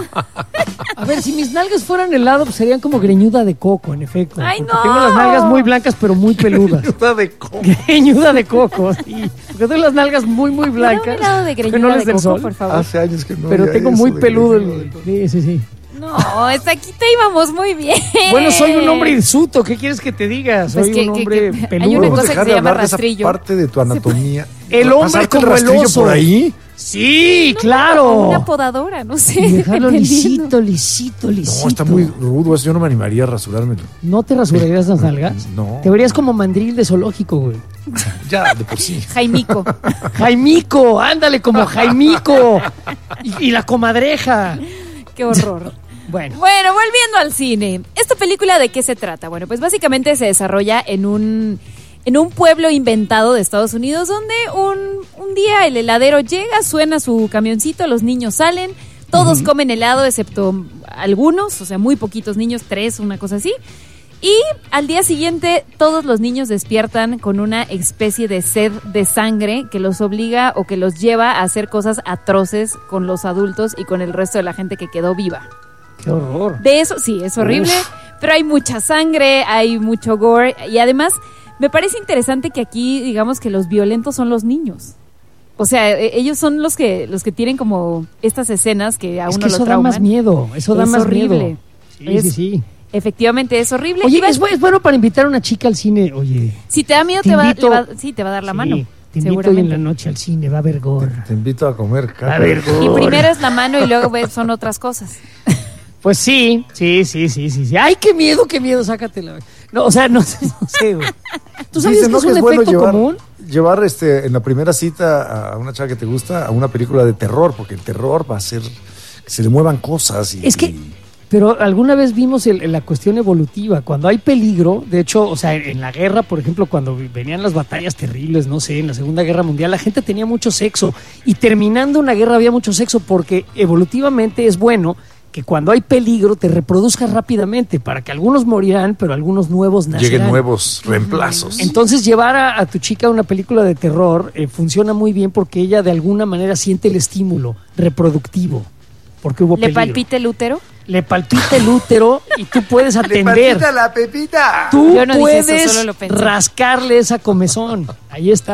A ver, si mis nalgas fueran helado, pues serían como greñuda de coco, en efecto. ¡Ay, no! Tengo las nalgas muy blancas, pero muy peludas. Greñuda de coco. Greñuda de coco, sí. Porque tengo las nalgas muy, muy blancas. ¿No un helado de greñuda no de coco, sol. por favor? Hace años que no. Pero tengo muy peludo el... Sí, sí, sí. No, hasta aquí te íbamos muy bien. Bueno, soy un hombre hirsuto. ¿Qué quieres que te diga? Soy pues que, un hombre que, que, peludo. Hay una cosa que de se llama rastrillo. De esa parte de tu anatomía. El hombre como el oso. por ahí? Sí, no, claro. Una podadora, no sé. Y dejarlo lisito, lisito, lisito. No, está muy rudo. Eso yo no me animaría a rasurármelo. ¿No te rasurarías las nalgas? No. Te verías como mandril de zoológico, güey. Ya, de por sí. Jaimico. Jaimico, ándale, como Jaimico. Y, y la comadreja. Qué horror. Bueno. bueno, volviendo al cine. ¿Esta película de qué se trata? Bueno, pues básicamente se desarrolla en un, en un pueblo inventado de Estados Unidos donde un, un día el heladero llega, suena su camioncito, los niños salen, todos uh-huh. comen helado excepto algunos, o sea, muy poquitos niños, tres, una cosa así. Y al día siguiente todos los niños despiertan con una especie de sed de sangre que los obliga o que los lleva a hacer cosas atroces con los adultos y con el resto de la gente que quedó viva. ¡Qué horror! De eso, sí, es horrible, Uf. pero hay mucha sangre, hay mucho gore y además me parece interesante que aquí digamos que los violentos son los niños. O sea, ellos son los que los que tienen como estas escenas que a es uno que lo eso trauman. da más miedo, eso da es más horrible. miedo. Sí, es, sí, sí. Efectivamente, es horrible. Oye, es, es bueno para invitar a una chica al cine, oye. Si te da miedo, te, te invito, va, va, sí, te va a dar la sí, mano. Te invito hoy en la noche al cine, va a haber gore. Te, te invito a comer caca. Va a haber gore. Y primero es la mano y luego son otras cosas. Pues sí, sí, sí, sí, sí, sí. Ay, qué miedo, qué miedo, sácatela. No, o sea, no, no sé, güey. ¿Tú sabes Dice, que ¿no? es un que es efecto bueno llevar, común? Llevar este, en la primera cita a una chava que te gusta a una película de terror, porque el terror va a hacer que se le muevan cosas. Y, es que, pero alguna vez vimos el, la cuestión evolutiva. Cuando hay peligro, de hecho, o sea, en la guerra, por ejemplo, cuando venían las batallas terribles, no sé, en la Segunda Guerra Mundial, la gente tenía mucho sexo. Y terminando una guerra había mucho sexo porque evolutivamente es bueno que cuando hay peligro te reproduzcas rápidamente para que algunos morirán, pero algunos nuevos nacerán. Lleguen nuevos reemplazos. Entonces llevar a, a tu chica a una película de terror eh, funciona muy bien porque ella de alguna manera siente el estímulo reproductivo, porque hubo ¿Le peligro. palpita el útero? Le palpita el útero y tú puedes atender. ¡Le palpita la pepita! Tú Yo no puedes dije eso, solo lo pensé. rascarle esa comezón. Ahí está.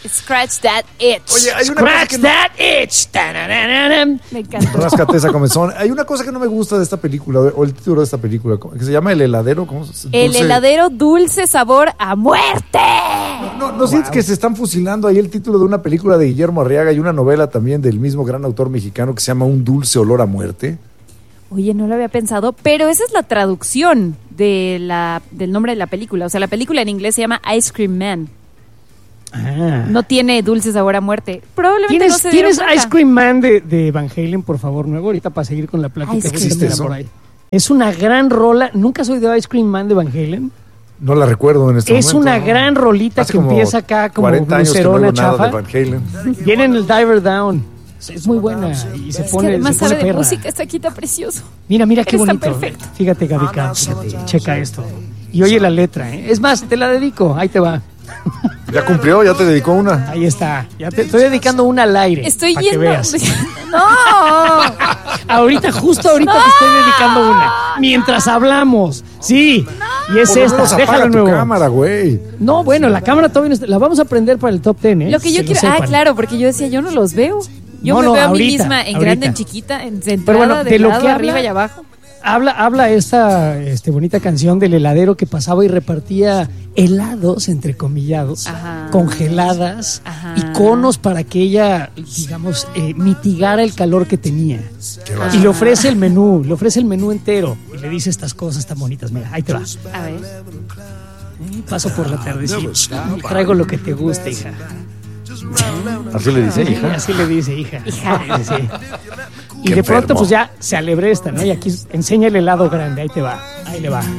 Scratch that itch. Oye, hay una Scratch cosa que that itch. Ta-na-na-na-na. Me encanta. Ráscate esa comezón. Hay una cosa que no me gusta de esta película, o el título de esta película, que se llama El heladero. ¿Cómo se El Dulce- heladero dulce sabor a muerte. No, ¿no sientes que se están fusilando ahí el título de una película de Guillermo Arriaga y una novela también del mismo gran autor mexicano que se llama Un dulce olor a muerte? Oye, no lo había pensado, pero esa es la traducción de la, del nombre de la película. O sea, la película en inglés se llama Ice Cream Man. Ah. No tiene dulce sabor a muerte. Probablemente ¿Tienes, no se dieron ¿tienes cuenta. Ice Cream Man de, de Van Halen, por favor, nuevo? Ahorita para seguir con la plática. Ice Cream búscamela Man. por ahí. Es una gran rola. ¿Nunca has oído Ice Cream Man de Van Halen? No la recuerdo en este Es momento. una ¿no? gran rolita Hace que como empieza acá como cuarenta años que no blucerona oigo nada chafa. de Van Halen. Viene en el Diver Down. Es muy buena y se Es pone, que además se pone sabe de perra. música, está aquí tan precioso. Mira, mira qué Eres tan bonito. perfecto. Fíjate, Gaby Camp, fíjate, checa esto. Y oye la letra, ¿eh? Es más, te la dedico. Ahí te va. Ya cumplió, ya te dedicó una. Ahí está. Ya te estoy dedicando una al aire. Estoy para que yendo. veas. No. Ahorita, justo ahorita No. te estoy dedicando una. Mientras hablamos. Sí. Y es Por lo esta. menos apaga Déjalo tu nuevo. cámara, güey. No, bueno, la cámara todavía no está. La vamos a prender para el top ten, ¿eh? Lo que yo Que quiero. sepan. Ah, claro, porque yo decía, yo no los veo. Yo No, me no, veo a mí ahorita, misma en ahorita. grande, en chiquita, en centrada, Pero bueno, de, de lo lado, que habla- arriba y abajo. Habla, habla esta este, bonita canción del heladero que pasaba y repartía helados, entrecomillados, Ajá. congeladas Ajá. y conos para que ella, digamos, eh, mitigara el calor que tenía. Qué Y básico. le ofrece el menú, le ofrece el menú entero y le dice estas cosas tan bonitas. Mira, ahí te va. A ver. Eh, Paso por la tardecita y traigo lo que te guste, hija. Así le dice, Sí, hija. así le dice, hija. Hija. Sí, sí. Y Qué de pronto, enfermo. pues ya se alebresta, ¿no? Y aquí enseña el helado grande, ahí te va, ahí le va.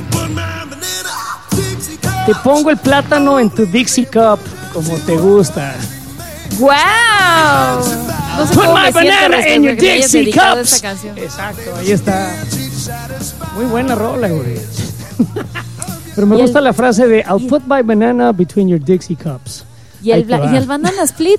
Te pongo el plátano en tu Dixie Cup, como te gusta. ¡Wow! No sé Put cómo my me siento banana después in de your que me hayas Dixie dedicado Cups. esta canción. Exacto, ahí está. Muy buena rola, güey. Pero me Y gusta el- la frase de I'll put my banana between your Dixie Cups. ¿Y Ahí el, te bla- va. y el banana split?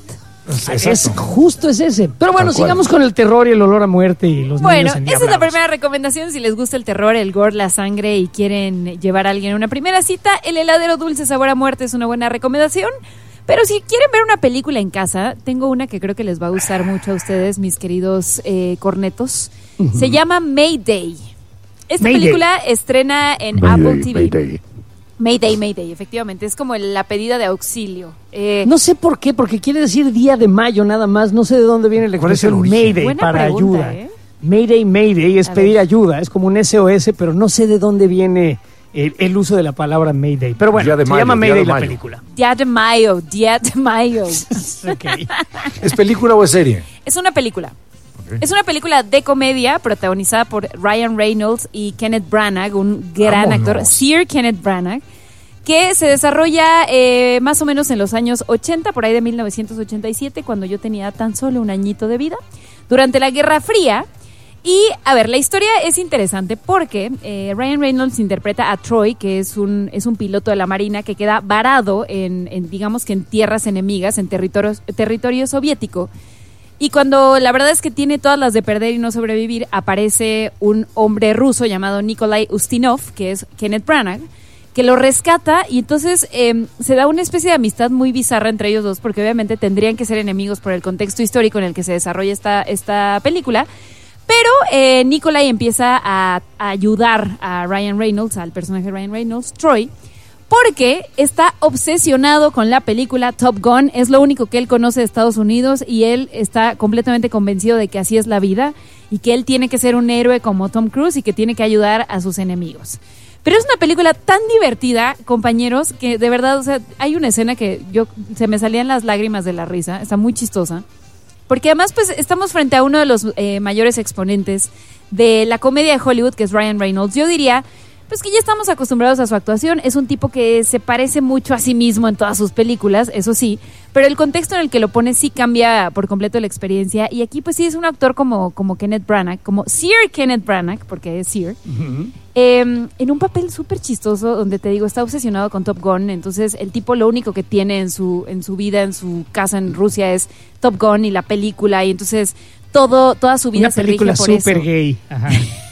Es justo es ese. Pero bueno, Tal cual. sigamos con el terror y el olor a muerte y los Bueno, niños esa es la endiablados. primera recomendación. Si les gusta el terror, el gore, la sangre y quieren llevar a alguien a una primera cita, el heladero dulce sabor a muerte es una buena recomendación. Pero si quieren ver una película en casa, tengo una que creo que les va a gustar mucho a ustedes, mis queridos eh, cornetos. Se llama Mayday. Esta Mayday. película estrena en Mayday, Apple T V. Mayday. Mayday, Mayday, efectivamente. Es como el- la pedida de auxilio. Eh, No sé por qué, porque quiere decir día de mayo nada más. No sé de dónde viene la ¿Cuál es el expresión origen? Mayday Buena para pregunta, ayuda. ¿eh? Mayday, Mayday es A pedir ver. ayuda. Es como un S O S, pero no sé de dónde viene el, el uso de la palabra Mayday. Pero bueno, Día de se mayo, llama día Mayday de la mayo. película. Día de Mayo, Día de Mayo. Ok. ¿Es película o es serie? Es una película. Es una película de comedia protagonizada por Ryan Reynolds y Kenneth Branagh, un gran Vámonos. actor, Sir Kenneth Branagh, que se desarrolla eh, más o menos en los años ochenta, por ahí de mil novecientos ochenta y siete, cuando yo tenía tan solo un añito de vida, durante la Guerra Fría. Y, a ver, la historia es interesante porque eh, Ryan Reynolds interpreta a Troy, que es un, es un piloto de la Marina que queda varado en, en digamos que en tierras enemigas, en territorio, territorio soviético. Y cuando la verdad es que tiene todas las de perder y no sobrevivir, aparece un hombre ruso llamado Nikolai Ustinov, que es Kenneth Branagh, que lo rescata y entonces eh, se da una especie de amistad muy bizarra entre ellos dos, porque obviamente tendrían que ser enemigos por el contexto histórico en el que se desarrolla esta, esta película. Pero eh, Nikolai empieza a, a ayudar a Ryan Reynolds, al personaje de Ryan Reynolds, Troy, porque está obsesionado con la película Top Gun. Es lo único que él conoce de Estados Unidos y él está completamente convencido de que así es la vida y que él tiene que ser un héroe como Tom Cruise y que tiene que ayudar a sus enemigos. Pero es una película tan divertida, compañeros, que de verdad, o sea, hay una escena que yo se me salían las lágrimas de la risa, está muy chistosa. Porque además, pues, estamos frente a uno de los eh, mayores exponentes de la comedia de Hollywood, que es Ryan Reynolds. Yo diría, pues, que ya estamos acostumbrados a su actuación. Es un tipo que se parece mucho a sí mismo en todas sus películas, eso sí. Pero el contexto en el que lo pone sí cambia por completo la experiencia. Y aquí, pues, sí es un actor como, como Kenneth Branagh, como Sir Kenneth Branagh, porque es Sir. Ujú. Eh, en un papel súper chistoso donde te digo, está obsesionado con Top Gun. Entonces el tipo lo único que tiene en su, en su vida, en su casa en Rusia es Top Gun y la película. Y entonces todo, toda su vida Una se película rige por eso. súper gay. Ajá.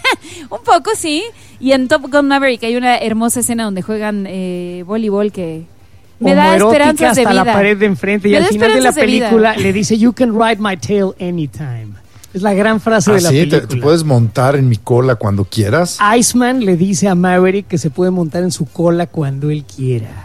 Un poco, sí. Y en Top Gun Maverick hay una hermosa escena donde juegan eh, voleibol que Me da homoerótica esperanzas de hasta la vida. pared de enfrente. Y Me al da final de la esperanzas de vida. película le dice, you can ride my tail anytime. Es la gran frase Ah, de la sí, te, película. te puedes montar en mi cola cuando quieras. Iceman le dice a Maverick que se puede montar en su cola cuando él quiera.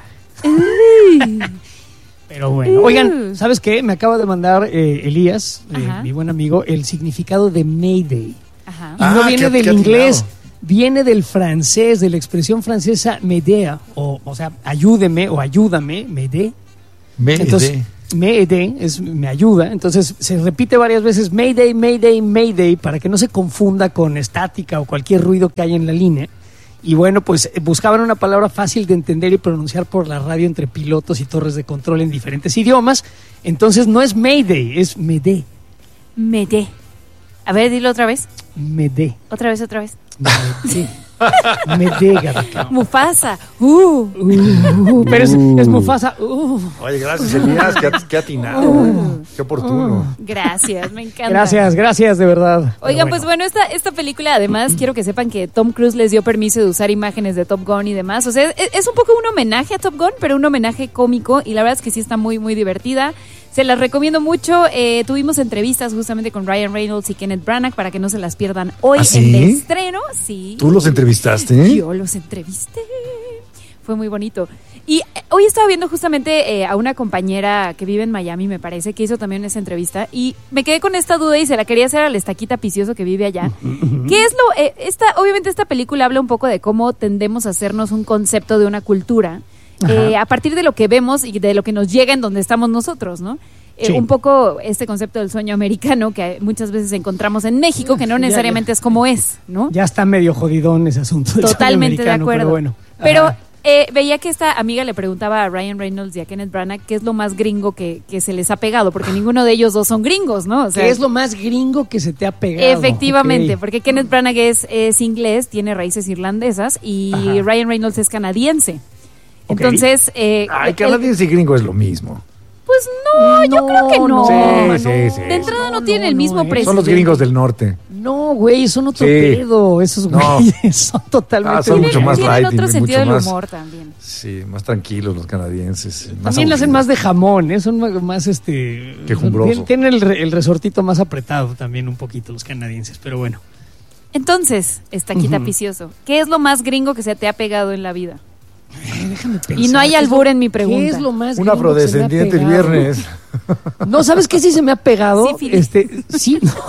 Pero bueno, oigan, ¿sabes qué? Me acaba de mandar eh, Elías, eh, mi buen amigo, el significado de Mayday. Ajá. Y no Ah, viene qué- del qué inglés, atinado. viene del francés, de la expresión francesa Médea, o, o sea, ayúdeme o ayúdame, Médé. Mayday. Entonces, Mayday es me ayuda, entonces se repite varias veces Mayday, Mayday, Mayday para que no se confunda con estática o cualquier ruido que haya en la línea. Y bueno, pues eh, buscaban una palabra fácil de entender y pronunciar por la radio entre pilotos y torres de control en diferentes idiomas. Entonces no es Mayday, es Médé. Médé. A ver, dilo otra vez. Médé. Otra vez, otra vez. Médé. Médé, Gabriel. Mufasa. Uh. Uh, pero es, es Mufasa. Uh. Oye, gracias, Elías. Qué, qué atinado. Qué oportuno. Gracias, me encanta. Gracias, gracias, de verdad. Oigan, Pero pues bueno, esta, esta película además quiero que sepan que Tom Cruise les dio permiso de usar imágenes de Top Gun y demás. O sea, es, es un poco un homenaje a Top Gun, pero un homenaje cómico y la verdad es que sí está muy, muy divertida. Se las recomiendo mucho. Eh, tuvimos entrevistas justamente con Ryan Reynolds y Kenneth Branagh para que no se las pierdan hoy ¿Ah, sí? en el estreno. Sí. ¿Tú los entrevistaste? Yo los entrevisté. Fue muy bonito. Y eh, hoy estaba viendo justamente eh, a una compañera que vive en Miami, me parece, que hizo también esa entrevista. Y me quedé con esta duda y se la quería hacer al Estaquita Picioso que vive allá. ¿Qué es lo...? Eh, esta, obviamente esta película habla un poco de cómo tendemos a hacernos un concepto de una cultura eh, a partir de lo que vemos y de lo que nos llega en donde estamos nosotros, ¿no? Eh, Sí. Un poco este concepto del sueño americano que muchas veces encontramos en México, que no Ya, necesariamente ya. es como es, ¿no? Ya está medio jodidón ese asunto. del Totalmente de sueño americano, acuerdo. Pero bueno. Pero Ajá. eh, veía que esta amiga le preguntaba a Ryan Reynolds y a Kenneth Branagh qué es lo más gringo que, que se les ha pegado, porque ninguno de ellos dos son gringos, ¿no? O sea, ¿Qué es lo más gringo que se te ha pegado? efectivamente, Ok. porque Kenneth Branagh es, es inglés, tiene raíces irlandesas y Ajá. Ryan Reynolds es canadiense. Ok. Entonces, eh, Ay, él- canadiense y gringo es lo mismo. pues no, yo creo que no. Sí, sí, sí. De entrada no, No, tiene no, el no, mismo eh. presidente. Son los gringos del norte. No, güey, son otro Sí. pedo. Esos No. güeyes son totalmente Ah, son mucho Tienen- más tienen light y otro sentido mucho del más- humor también. Sí, más tranquilos los canadienses. Más También le hacen aburridos. más de jamón, ¿eh? Son más, más, este... Quejumbroso. son- Tienen el, re- el resortito más apretado también un poquito los canadienses, pero bueno. Entonces, Estaquita Ujú. Picioso, ¿qué es lo más gringo que se te ha pegado en la vida? Ay, déjame pensar. Y no hay ¿qué es albur lo- en mi pregunta. ¿Qué es lo más Un gringo que se me ha afrodescendiente el pegado? viernes. No, ¿sabes qué sí se me ha pegado? Sífilis. Este, sí. No.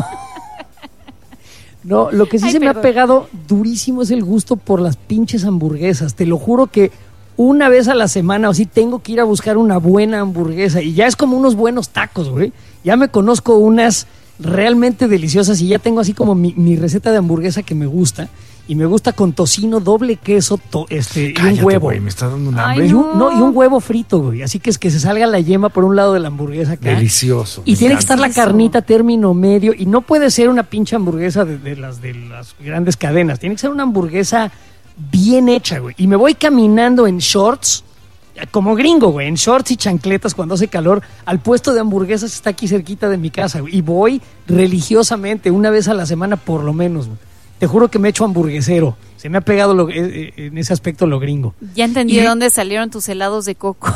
No, lo que sí Ay, se me ha perdón. pegado durísimo es el gusto por las pinches hamburguesas. Te lo juro que una vez a la semana o sí tengo que ir a buscar una buena hamburguesa y ya es como unos buenos tacos, güey. Ya me conozco unas realmente deliciosas y ya tengo así como mi, mi receta de hamburguesa que me gusta. Y me gusta con tocino, doble queso, to- este, y Cállate, un huevo. güey, me está dando un Ay, hambre. Y un, no, y un huevo frito, güey. Así que es que se salga la yema por un lado de la hamburguesa acá. Delicioso. Y me tiene que encanta. estar la Eso. carnita término medio. Y no puede ser una pinche hamburguesa de, de las, de las grandes cadenas. Tiene que ser una hamburguesa bien hecha, güey. Y me voy caminando en shorts, como gringo, güey. En shorts y chancletas cuando hace calor, al puesto de hamburguesas que está aquí cerquita de mi casa, güey. Y voy religiosamente, una vez a la semana por lo menos, güey. Te juro que me echo hamburguesero. Se me ha pegado lo- eh, eh, en ese aspecto lo gringo. Ya entendí Y- de dónde salieron tus helados de coco.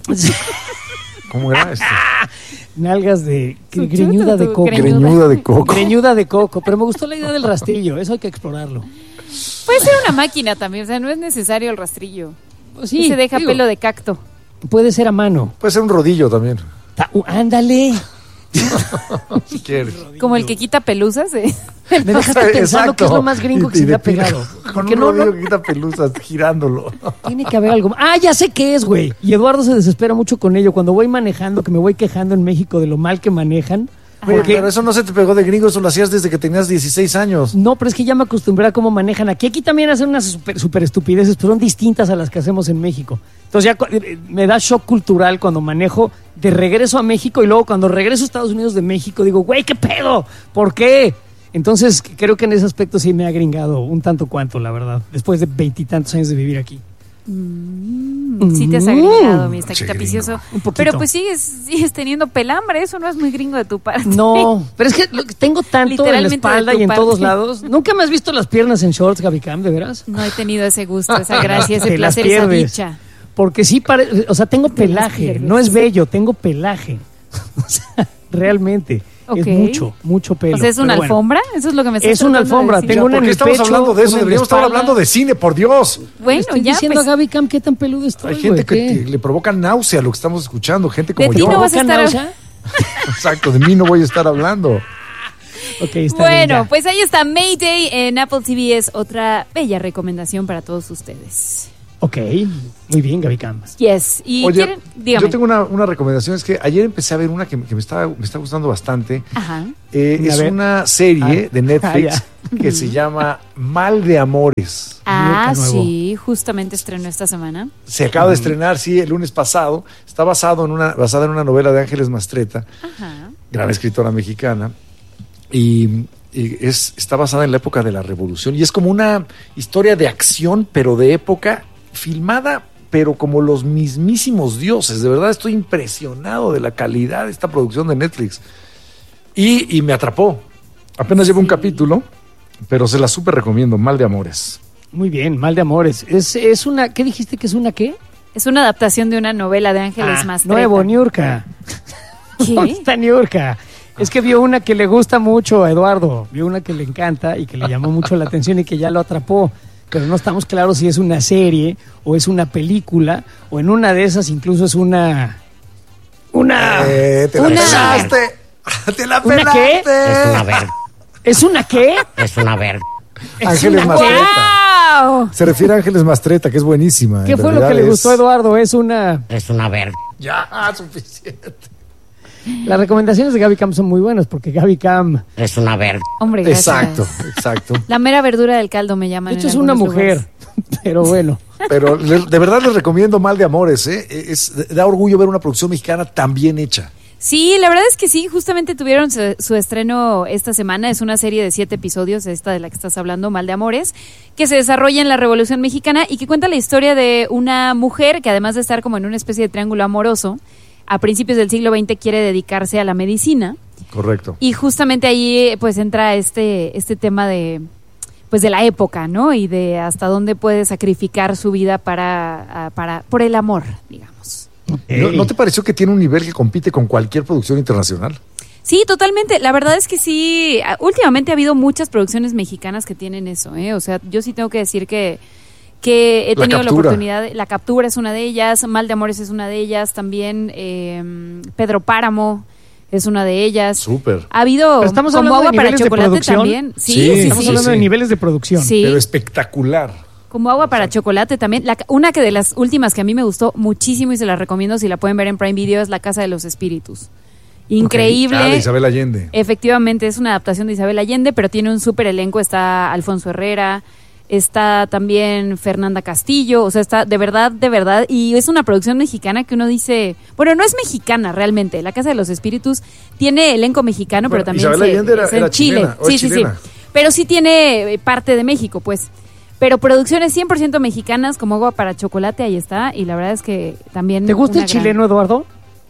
¿Cómo era esto? Nalgas de Su gre- greñuda de chuta, tu coco. greñuda. Greñuda de coco. Greñuda de coco. Pero me gustó la idea del rastrillo. Eso hay que explorarlo. Puede ser una máquina también, o sea, no es necesario el rastrillo. Pues Y se deja digo, pelo de cacto. Puede ser a mano. Puede ser un rodillo también. Ta- uh, ándale. Si quieres. Como el que quita pelusas. ¿eh? Me dejaste pensando Exacto. que es lo más gringo Y- que y se me de ha pegado. Con Porque un no, rodillo no, que quita pelusas girándolo. tiene que haber algo. Ah, ya sé qué es, güey. Y Eduardo se desespera mucho con ello. Cuando voy manejando, que me voy quejando en México de lo mal que manejan. Güey, Porque pero eso no se te pegó de gringo, eso lo hacías desde que tenías dieciséis años. no, pero es que ya me acostumbré a cómo manejan aquí. Aquí también hacen unas super, super estupideces, pero son distintas a las que hacemos en México. Entonces ya cu- eh, me da shock cultural cuando manejo de regreso a México y luego cuando regreso a Estados Unidos de México digo, güey, ¿qué pedo? ¿Por qué? Entonces creo que en ese aspecto sí me ha gringado un tanto cuanto, la verdad, después de veintitantos años de vivir aquí. Sí te has agregado, mi estaquita Sí, picioso. gringo. Un poquito. Pero pues sigues, sigues teniendo pelambre, eso no es muy gringo de tu parte. No, pero es que lo que tengo tanto en la Literalmente espalda de tu y en parte. todos lados. ¿Nunca me has visto las piernas en shorts, Gaby Cam, de veras? No he tenido ese gusto, esa gracia, ese Te las placer, esa pierdes. dicha. Porque sí, pare, o sea, tengo pelaje, no es bello, tengo pelaje. O sea, realmente. Okay. Es mucho, mucho pelo. O sea, ¿es una alfombra? Bueno, eso es lo que me estás Es una alfombra. De Tengo una ¿Por qué estamos pecho, hablando de eso? Deberíamos estar hablando de cine, por Dios. Bueno, estoy ya diciendo pues, a Gaby Cam qué tan peludo estoy. Hay gente güey, que te, le provoca náusea lo que estamos escuchando, gente como ¿De yo. ti no vas a estar náusea? Exacto, de mí no voy a estar hablando. Okay, está bueno, bien, pues ahí está Mayday en Apple T V, es otra bella recomendación para todos ustedes. Ok, muy bien, Gaby Cam. Yes, y Oye, quieren, dígame. yo tengo una, una recomendación, es que ayer empecé a ver una que, que me, está, me está gustando bastante. Ajá. Eh, es ver. una serie Ah, de Netflix ah, que se llama Mal de Amores. Ah, sí, justamente estrenó esta semana. Se acaba de estrenar, sí, el lunes pasado. Está basado en una, basada en una novela de Ángeles Mastretta, Ajá. gran escritora mexicana. Y, y es, está basada en la época de la Revolución. Y es como una historia de acción, pero de época, filmada, pero como los mismísimos dioses. De verdad estoy impresionado de la calidad de esta producción de Netflix. Y, y me atrapó. Apenas llevo un capítulo, pero se la súper recomiendo. Mal de Amores. Muy bien, Mal de Amores. Es, es una, ¿qué dijiste que es una qué? Es una adaptación de una novela de Ángeles Ah, Mastretta. Nuevo, Niurka. ¿Qué? ¿Dónde está Niurka? Es que vio una que le gusta mucho a Eduardo, vio una que le encanta y que le llamó mucho la atención y que ya lo atrapó, pero no estamos claros si es una serie o es una película o en una de esas incluso es una... Una... Eh, te la una, pelaste. Te la ¿Una pelaste. qué? Es una verga. ¿Es una qué? Es una verga. Ángeles Mastretta. ¡Wow! Se refiere a Ángeles Mastretta, que es buenísima. ¿Qué En fue lo que realidad le es- gustó a Eduardo? Es una... Es una verga. Ya, suficiente. Las recomendaciones de Gaby Cam son muy buenas porque Gaby Cam... Es una verga. Hombre, gracias. Exacto, exacto. La mera verdura del caldo me llaman. De hecho en es una algunos mujer, lugares. pero bueno. Pero le- de verdad les recomiendo Mal de Amores, ¿eh? Es, da orgullo ver una producción mexicana tan bien hecha. Sí, la verdad es que sí, justamente tuvieron su, su estreno esta semana. Es una serie de siete episodios, esta de la que estás hablando, Mal de Amores, que se desarrolla en la Revolución Mexicana y que cuenta la historia de una mujer que, además de estar como en una especie de triángulo amoroso, a principios del siglo veinte quiere dedicarse a la medicina. Correcto. Y justamente ahí pues entra este, este tema de pues de la época, ¿no? Y de hasta dónde puede sacrificar su vida para, para por el amor, digamos. ¿No, ¿No te pareció que tiene un nivel que compite con cualquier producción internacional? Sí, totalmente. La verdad es que sí, ah, últimamente ha habido muchas producciones mexicanas que tienen eso, ¿eh? O sea, yo sí tengo que decir que, que he La tenido la, Captura. oportunidad. La Captura es una de ellas, Mal de Amores es una de ellas, también eh, Pedro Páramo es una de ellas. Súper. Ha habido Pero estamos como hablando agua de para niveles de chocolate producción. también. Sí, Sí, sí, Estamos sí. hablando sí. de niveles de producción. Sí. Pero espectacular. Como agua para chocolate también. La, una que de las últimas que a mí me gustó muchísimo y se la recomiendo si la pueden ver en Prime Video es La Casa de los Espíritus. Increíble. Ah, de Isabel Allende. Efectivamente, es una adaptación de Isabel Allende, pero tiene un súper elenco. Está Alfonso Herrera, está también Fernanda Castillo, o sea, está de verdad, de verdad. Y es una producción mexicana que uno dice, bueno, no es mexicana realmente. La Casa de los Espíritus tiene elenco mexicano, Bueno, pero también Isabel se- Allende era- es en era Chile. chilena, o Sí, es sí, chilena. sí. Pero sí tiene eh, parte de México, pues. Pero producciones cien por ciento mexicanas como agua para chocolate, ahí está. Y la verdad es que también... ¿Te gusta una el gran- chileno, Eduardo?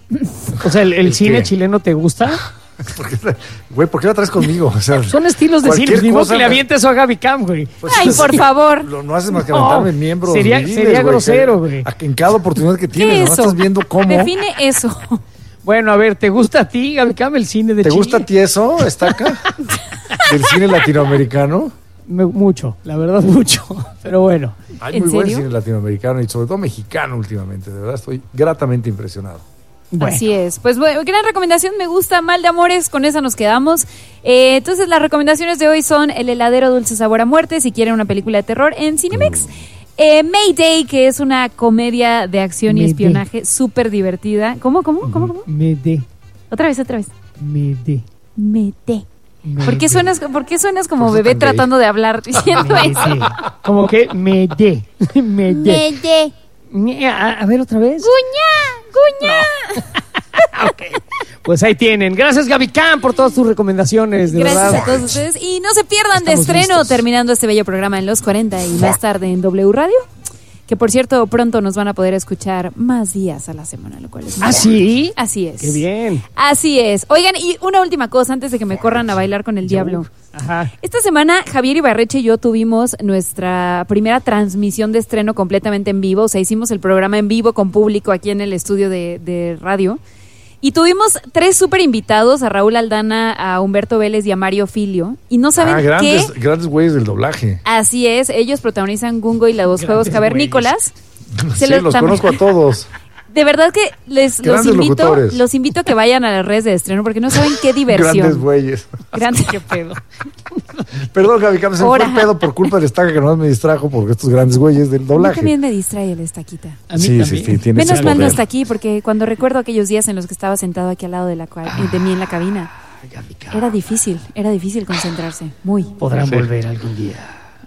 O sea, ¿el, el ¿El cine qué? chileno te gusta? ¿Por qué, güey, ¿por qué la traes conmigo? O sea, Son estilos de cualquier cine. Ni modo cosa que le me- avientes eso a Gaby Cam, güey. pues, Ay, sí, por favor. lo- no haces más que No, aventarme miembros. sería- viriles, sería güey, grosero, que- güey. a- En cada oportunidad que ¿Qué tienes, es ¿no? eso? Estás viendo cómo. Define eso. Bueno, a ver, ¿te gusta a ti, Gaby Cam, el cine de ¿Te Chile? gusta a ti eso? ¿Está acá? ¿Del cine latinoamericano? Me- mucho, la verdad, mucho. Pero bueno. Hay ¿En muy buen serio? cine latinoamericano y sobre todo mexicano últimamente. De verdad, estoy gratamente impresionado. Bueno. Así es. Pues bueno, gran recomendación, me gusta Mal de Amores, con esa nos quedamos. Eh, entonces las recomendaciones de hoy son El heladero dulce sabor a muerte, si quieren una película de terror en Cinemex. Eh, Mayday, que es una comedia de acción y Mayday. espionaje súper divertida. ¿Cómo, cómo, cómo, cómo? Me de, Otra vez, otra vez. me de. Mayday. me ¿Por qué de, suenas, ¿por qué suenas como Por eso bebé tan gay. tratando de hablar diciendo me eso? de. Como que me de. Me de. Mayday. A, a ver otra vez. Guñá, guñá. Ok. Pues ahí tienen. Gracias, Gaby Cam, por todas tus recomendaciones. De Gracias verdad. a todos ustedes. Y no se pierdan de Estamos estreno listos. terminando este bello programa en los cuarenta y más tarde en W Radio. Que que por cierto pronto nos van a poder escuchar más días a la semana, lo cual es muy ¿Ah, bueno. sí? Así es. Qué bien. Así es. Oigan, y una última cosa antes de que me corran a bailar con el diablo. Ajá. Esta semana Javier Ibarreche y yo tuvimos nuestra primera transmisión de estreno completamente en vivo, o sea, hicimos el programa en vivo con público aquí en el estudio de, de radio. Y tuvimos tres súper invitados, a Raúl Aldana, a Humberto Vélez y a Mario Filio. Y no saben ah, grandes, qué... grandes güeyes del doblaje. Así es, ellos protagonizan Gungo y los Grandes Juegos Cavernícolas. Sí, los, los tam- conozco a todos. De verdad que les los Grandes invito, locutores. los invito a que vayan a las redes de estreno porque no saben qué diversión. Grandes güeyes. Grandes. ¿Qué pedo? Perdón, Gaby, Cam, se me fue Ahora. el pedo por culpa del estaca que nomás me distrajo porque estos grandes güeyes del A mí doblaje. también me distrae el estaquita. A mí Sí, también. sí, sí, tiene Menos ese mal no poder. está aquí porque cuando recuerdo aquellos días en los que estaba sentado aquí al lado de, la, cua- de mí en la cabina, era difícil, era difícil concentrarse, muy. Podrán Sí. volver algún día.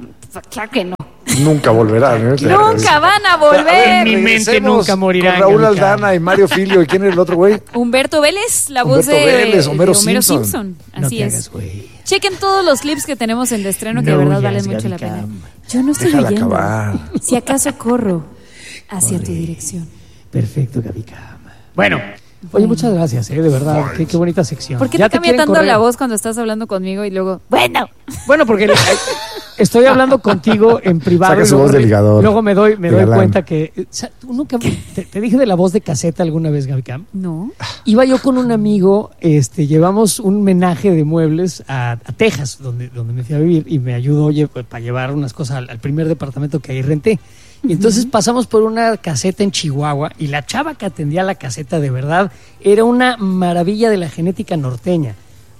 Claro que no. Nunca volverá. ¿no? Nunca van a A ver, volver. Mi mente regresemos nunca morirá, Con Raúl Gaby Cam. Aldana y Mario Filio. ¿Y quién es el otro güey? Humberto Vélez, la voz Humberto de, Vélez, de Homero Homero Simpson. Simpson. No Así te es. hagas, güey. Chequen todos los clips que tenemos en de estreno que No de verdad huyas, valen mucho la Gaby pena. Cam. Yo no estoy Déjala huyendo. acabar. Si acaso corro hacia tu dirección. Perfecto, Gaby Cam. Bueno, oye, muchas gracias, eh, de verdad. Qué, qué bonita sección. ¿Por qué Ya te cambia quieren tanto correr. la voz cuando estás hablando conmigo y luego, bueno? Bueno, porque le- estoy hablando contigo en privado. Saca y su luego voz de re- ligador, Luego me doy, me de doy galán. cuenta que. eh, sa- ¿tú nunca te, te dije de la voz de caseta alguna vez, Gaby Cam? No. Iba yo con un amigo, este, llevamos un menaje de muebles a, a Texas, donde, donde me fui a vivir, y me ayudó, oye, pues, para llevar unas cosas al, al primer departamento que ahí renté. Y entonces pasamos por una caseta en Chihuahua y la chava que atendía la caseta de verdad era una maravilla de la genética norteña.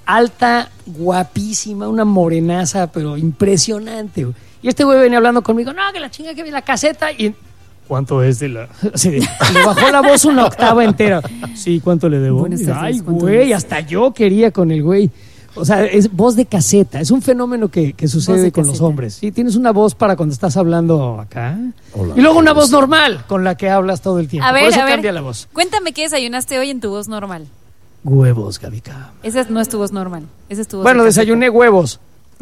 Alta, guapísima, una morenaza, pero impresionante. Güey. Y este güey venía hablando conmigo, no, que la chinga que vi la caseta y... ¿Cuánto es de la...? Así de- le bajó la voz una octava entera. Sí, ¿cuánto le debo? Buenas tardes, Ay, ¿cuánto güey, es? hasta yo quería con el güey. O sea, es voz de caseta. Es un fenómeno que, que Voz sucede de con los caseta. hombres. Sí, tienes una voz para cuando estás hablando acá. Hola, y luego una ¿cómo voz estás? normal con la que hablas todo el tiempo. A ver, Por eso a ver. cambia la voz. Cuéntame qué desayunaste hoy en tu voz normal. Huevos, Gaby Cam. Esa no es tu voz normal. Esa es tu voz Bueno, de caseta. desayuné huevos.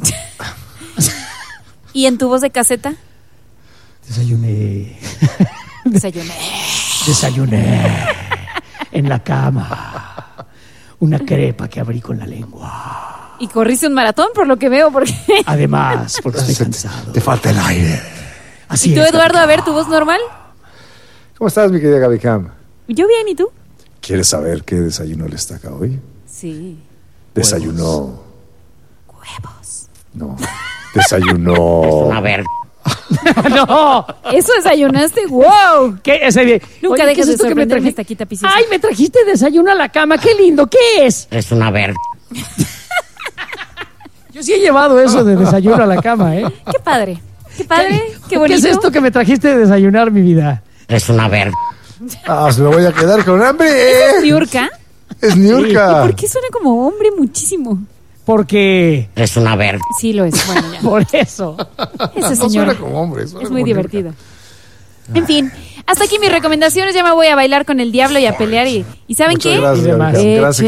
¿Y en tu voz de caseta? Desayuné. Desayuné. Desayuné. En la cama. Una crepa que abrí con la lengua. Y corriste un maratón, por lo que veo, porque... Además, porque estoy cansado. Te falta el aire. Así ¿Y tú, es, Eduardo, a ver, tu voz normal? ¿Cómo estás, mi querida Gaby Cam? Yo bien, ¿y tú? ¿Quieres saber qué desayunó el estaca hoy? Sí. Desayunó. Huevos. No. Desayunó. A ver, No. ¿Eso desayunaste? ¡Wow! ¿Qué es ese? Nunca Oye, ¿qué dejes es de esto que me sorprenderme, trajiste? Estaquita Piciosa. Ay, me trajiste desayuno a la cama. Qué lindo. ¿Qué es? es una ver. Yo sí he llevado eso de desayuno a la cama, ¿eh? ¡Qué padre! ¡Qué padre! ¡Qué bonito! ¿Qué es esto que me trajiste de desayunar, mi vida? Es una ver. Ah, se me voy a quedar con hambre. ¿Es Niurka? Es Niurka. ¿Por qué suena como hombre muchísimo? Porque... Es una ver. Sí lo es. Bueno, ya. Por eso. Ese No señor suena como hombre, suena es muy como Niurka. divertido. En fin, hasta aquí mis recomendaciones. Ya me voy a bailar con el diablo y a pelear. ¿Y, ¿y saben Muchas qué? gracias, Y demás. Gaby Cam. Eh, Gracias.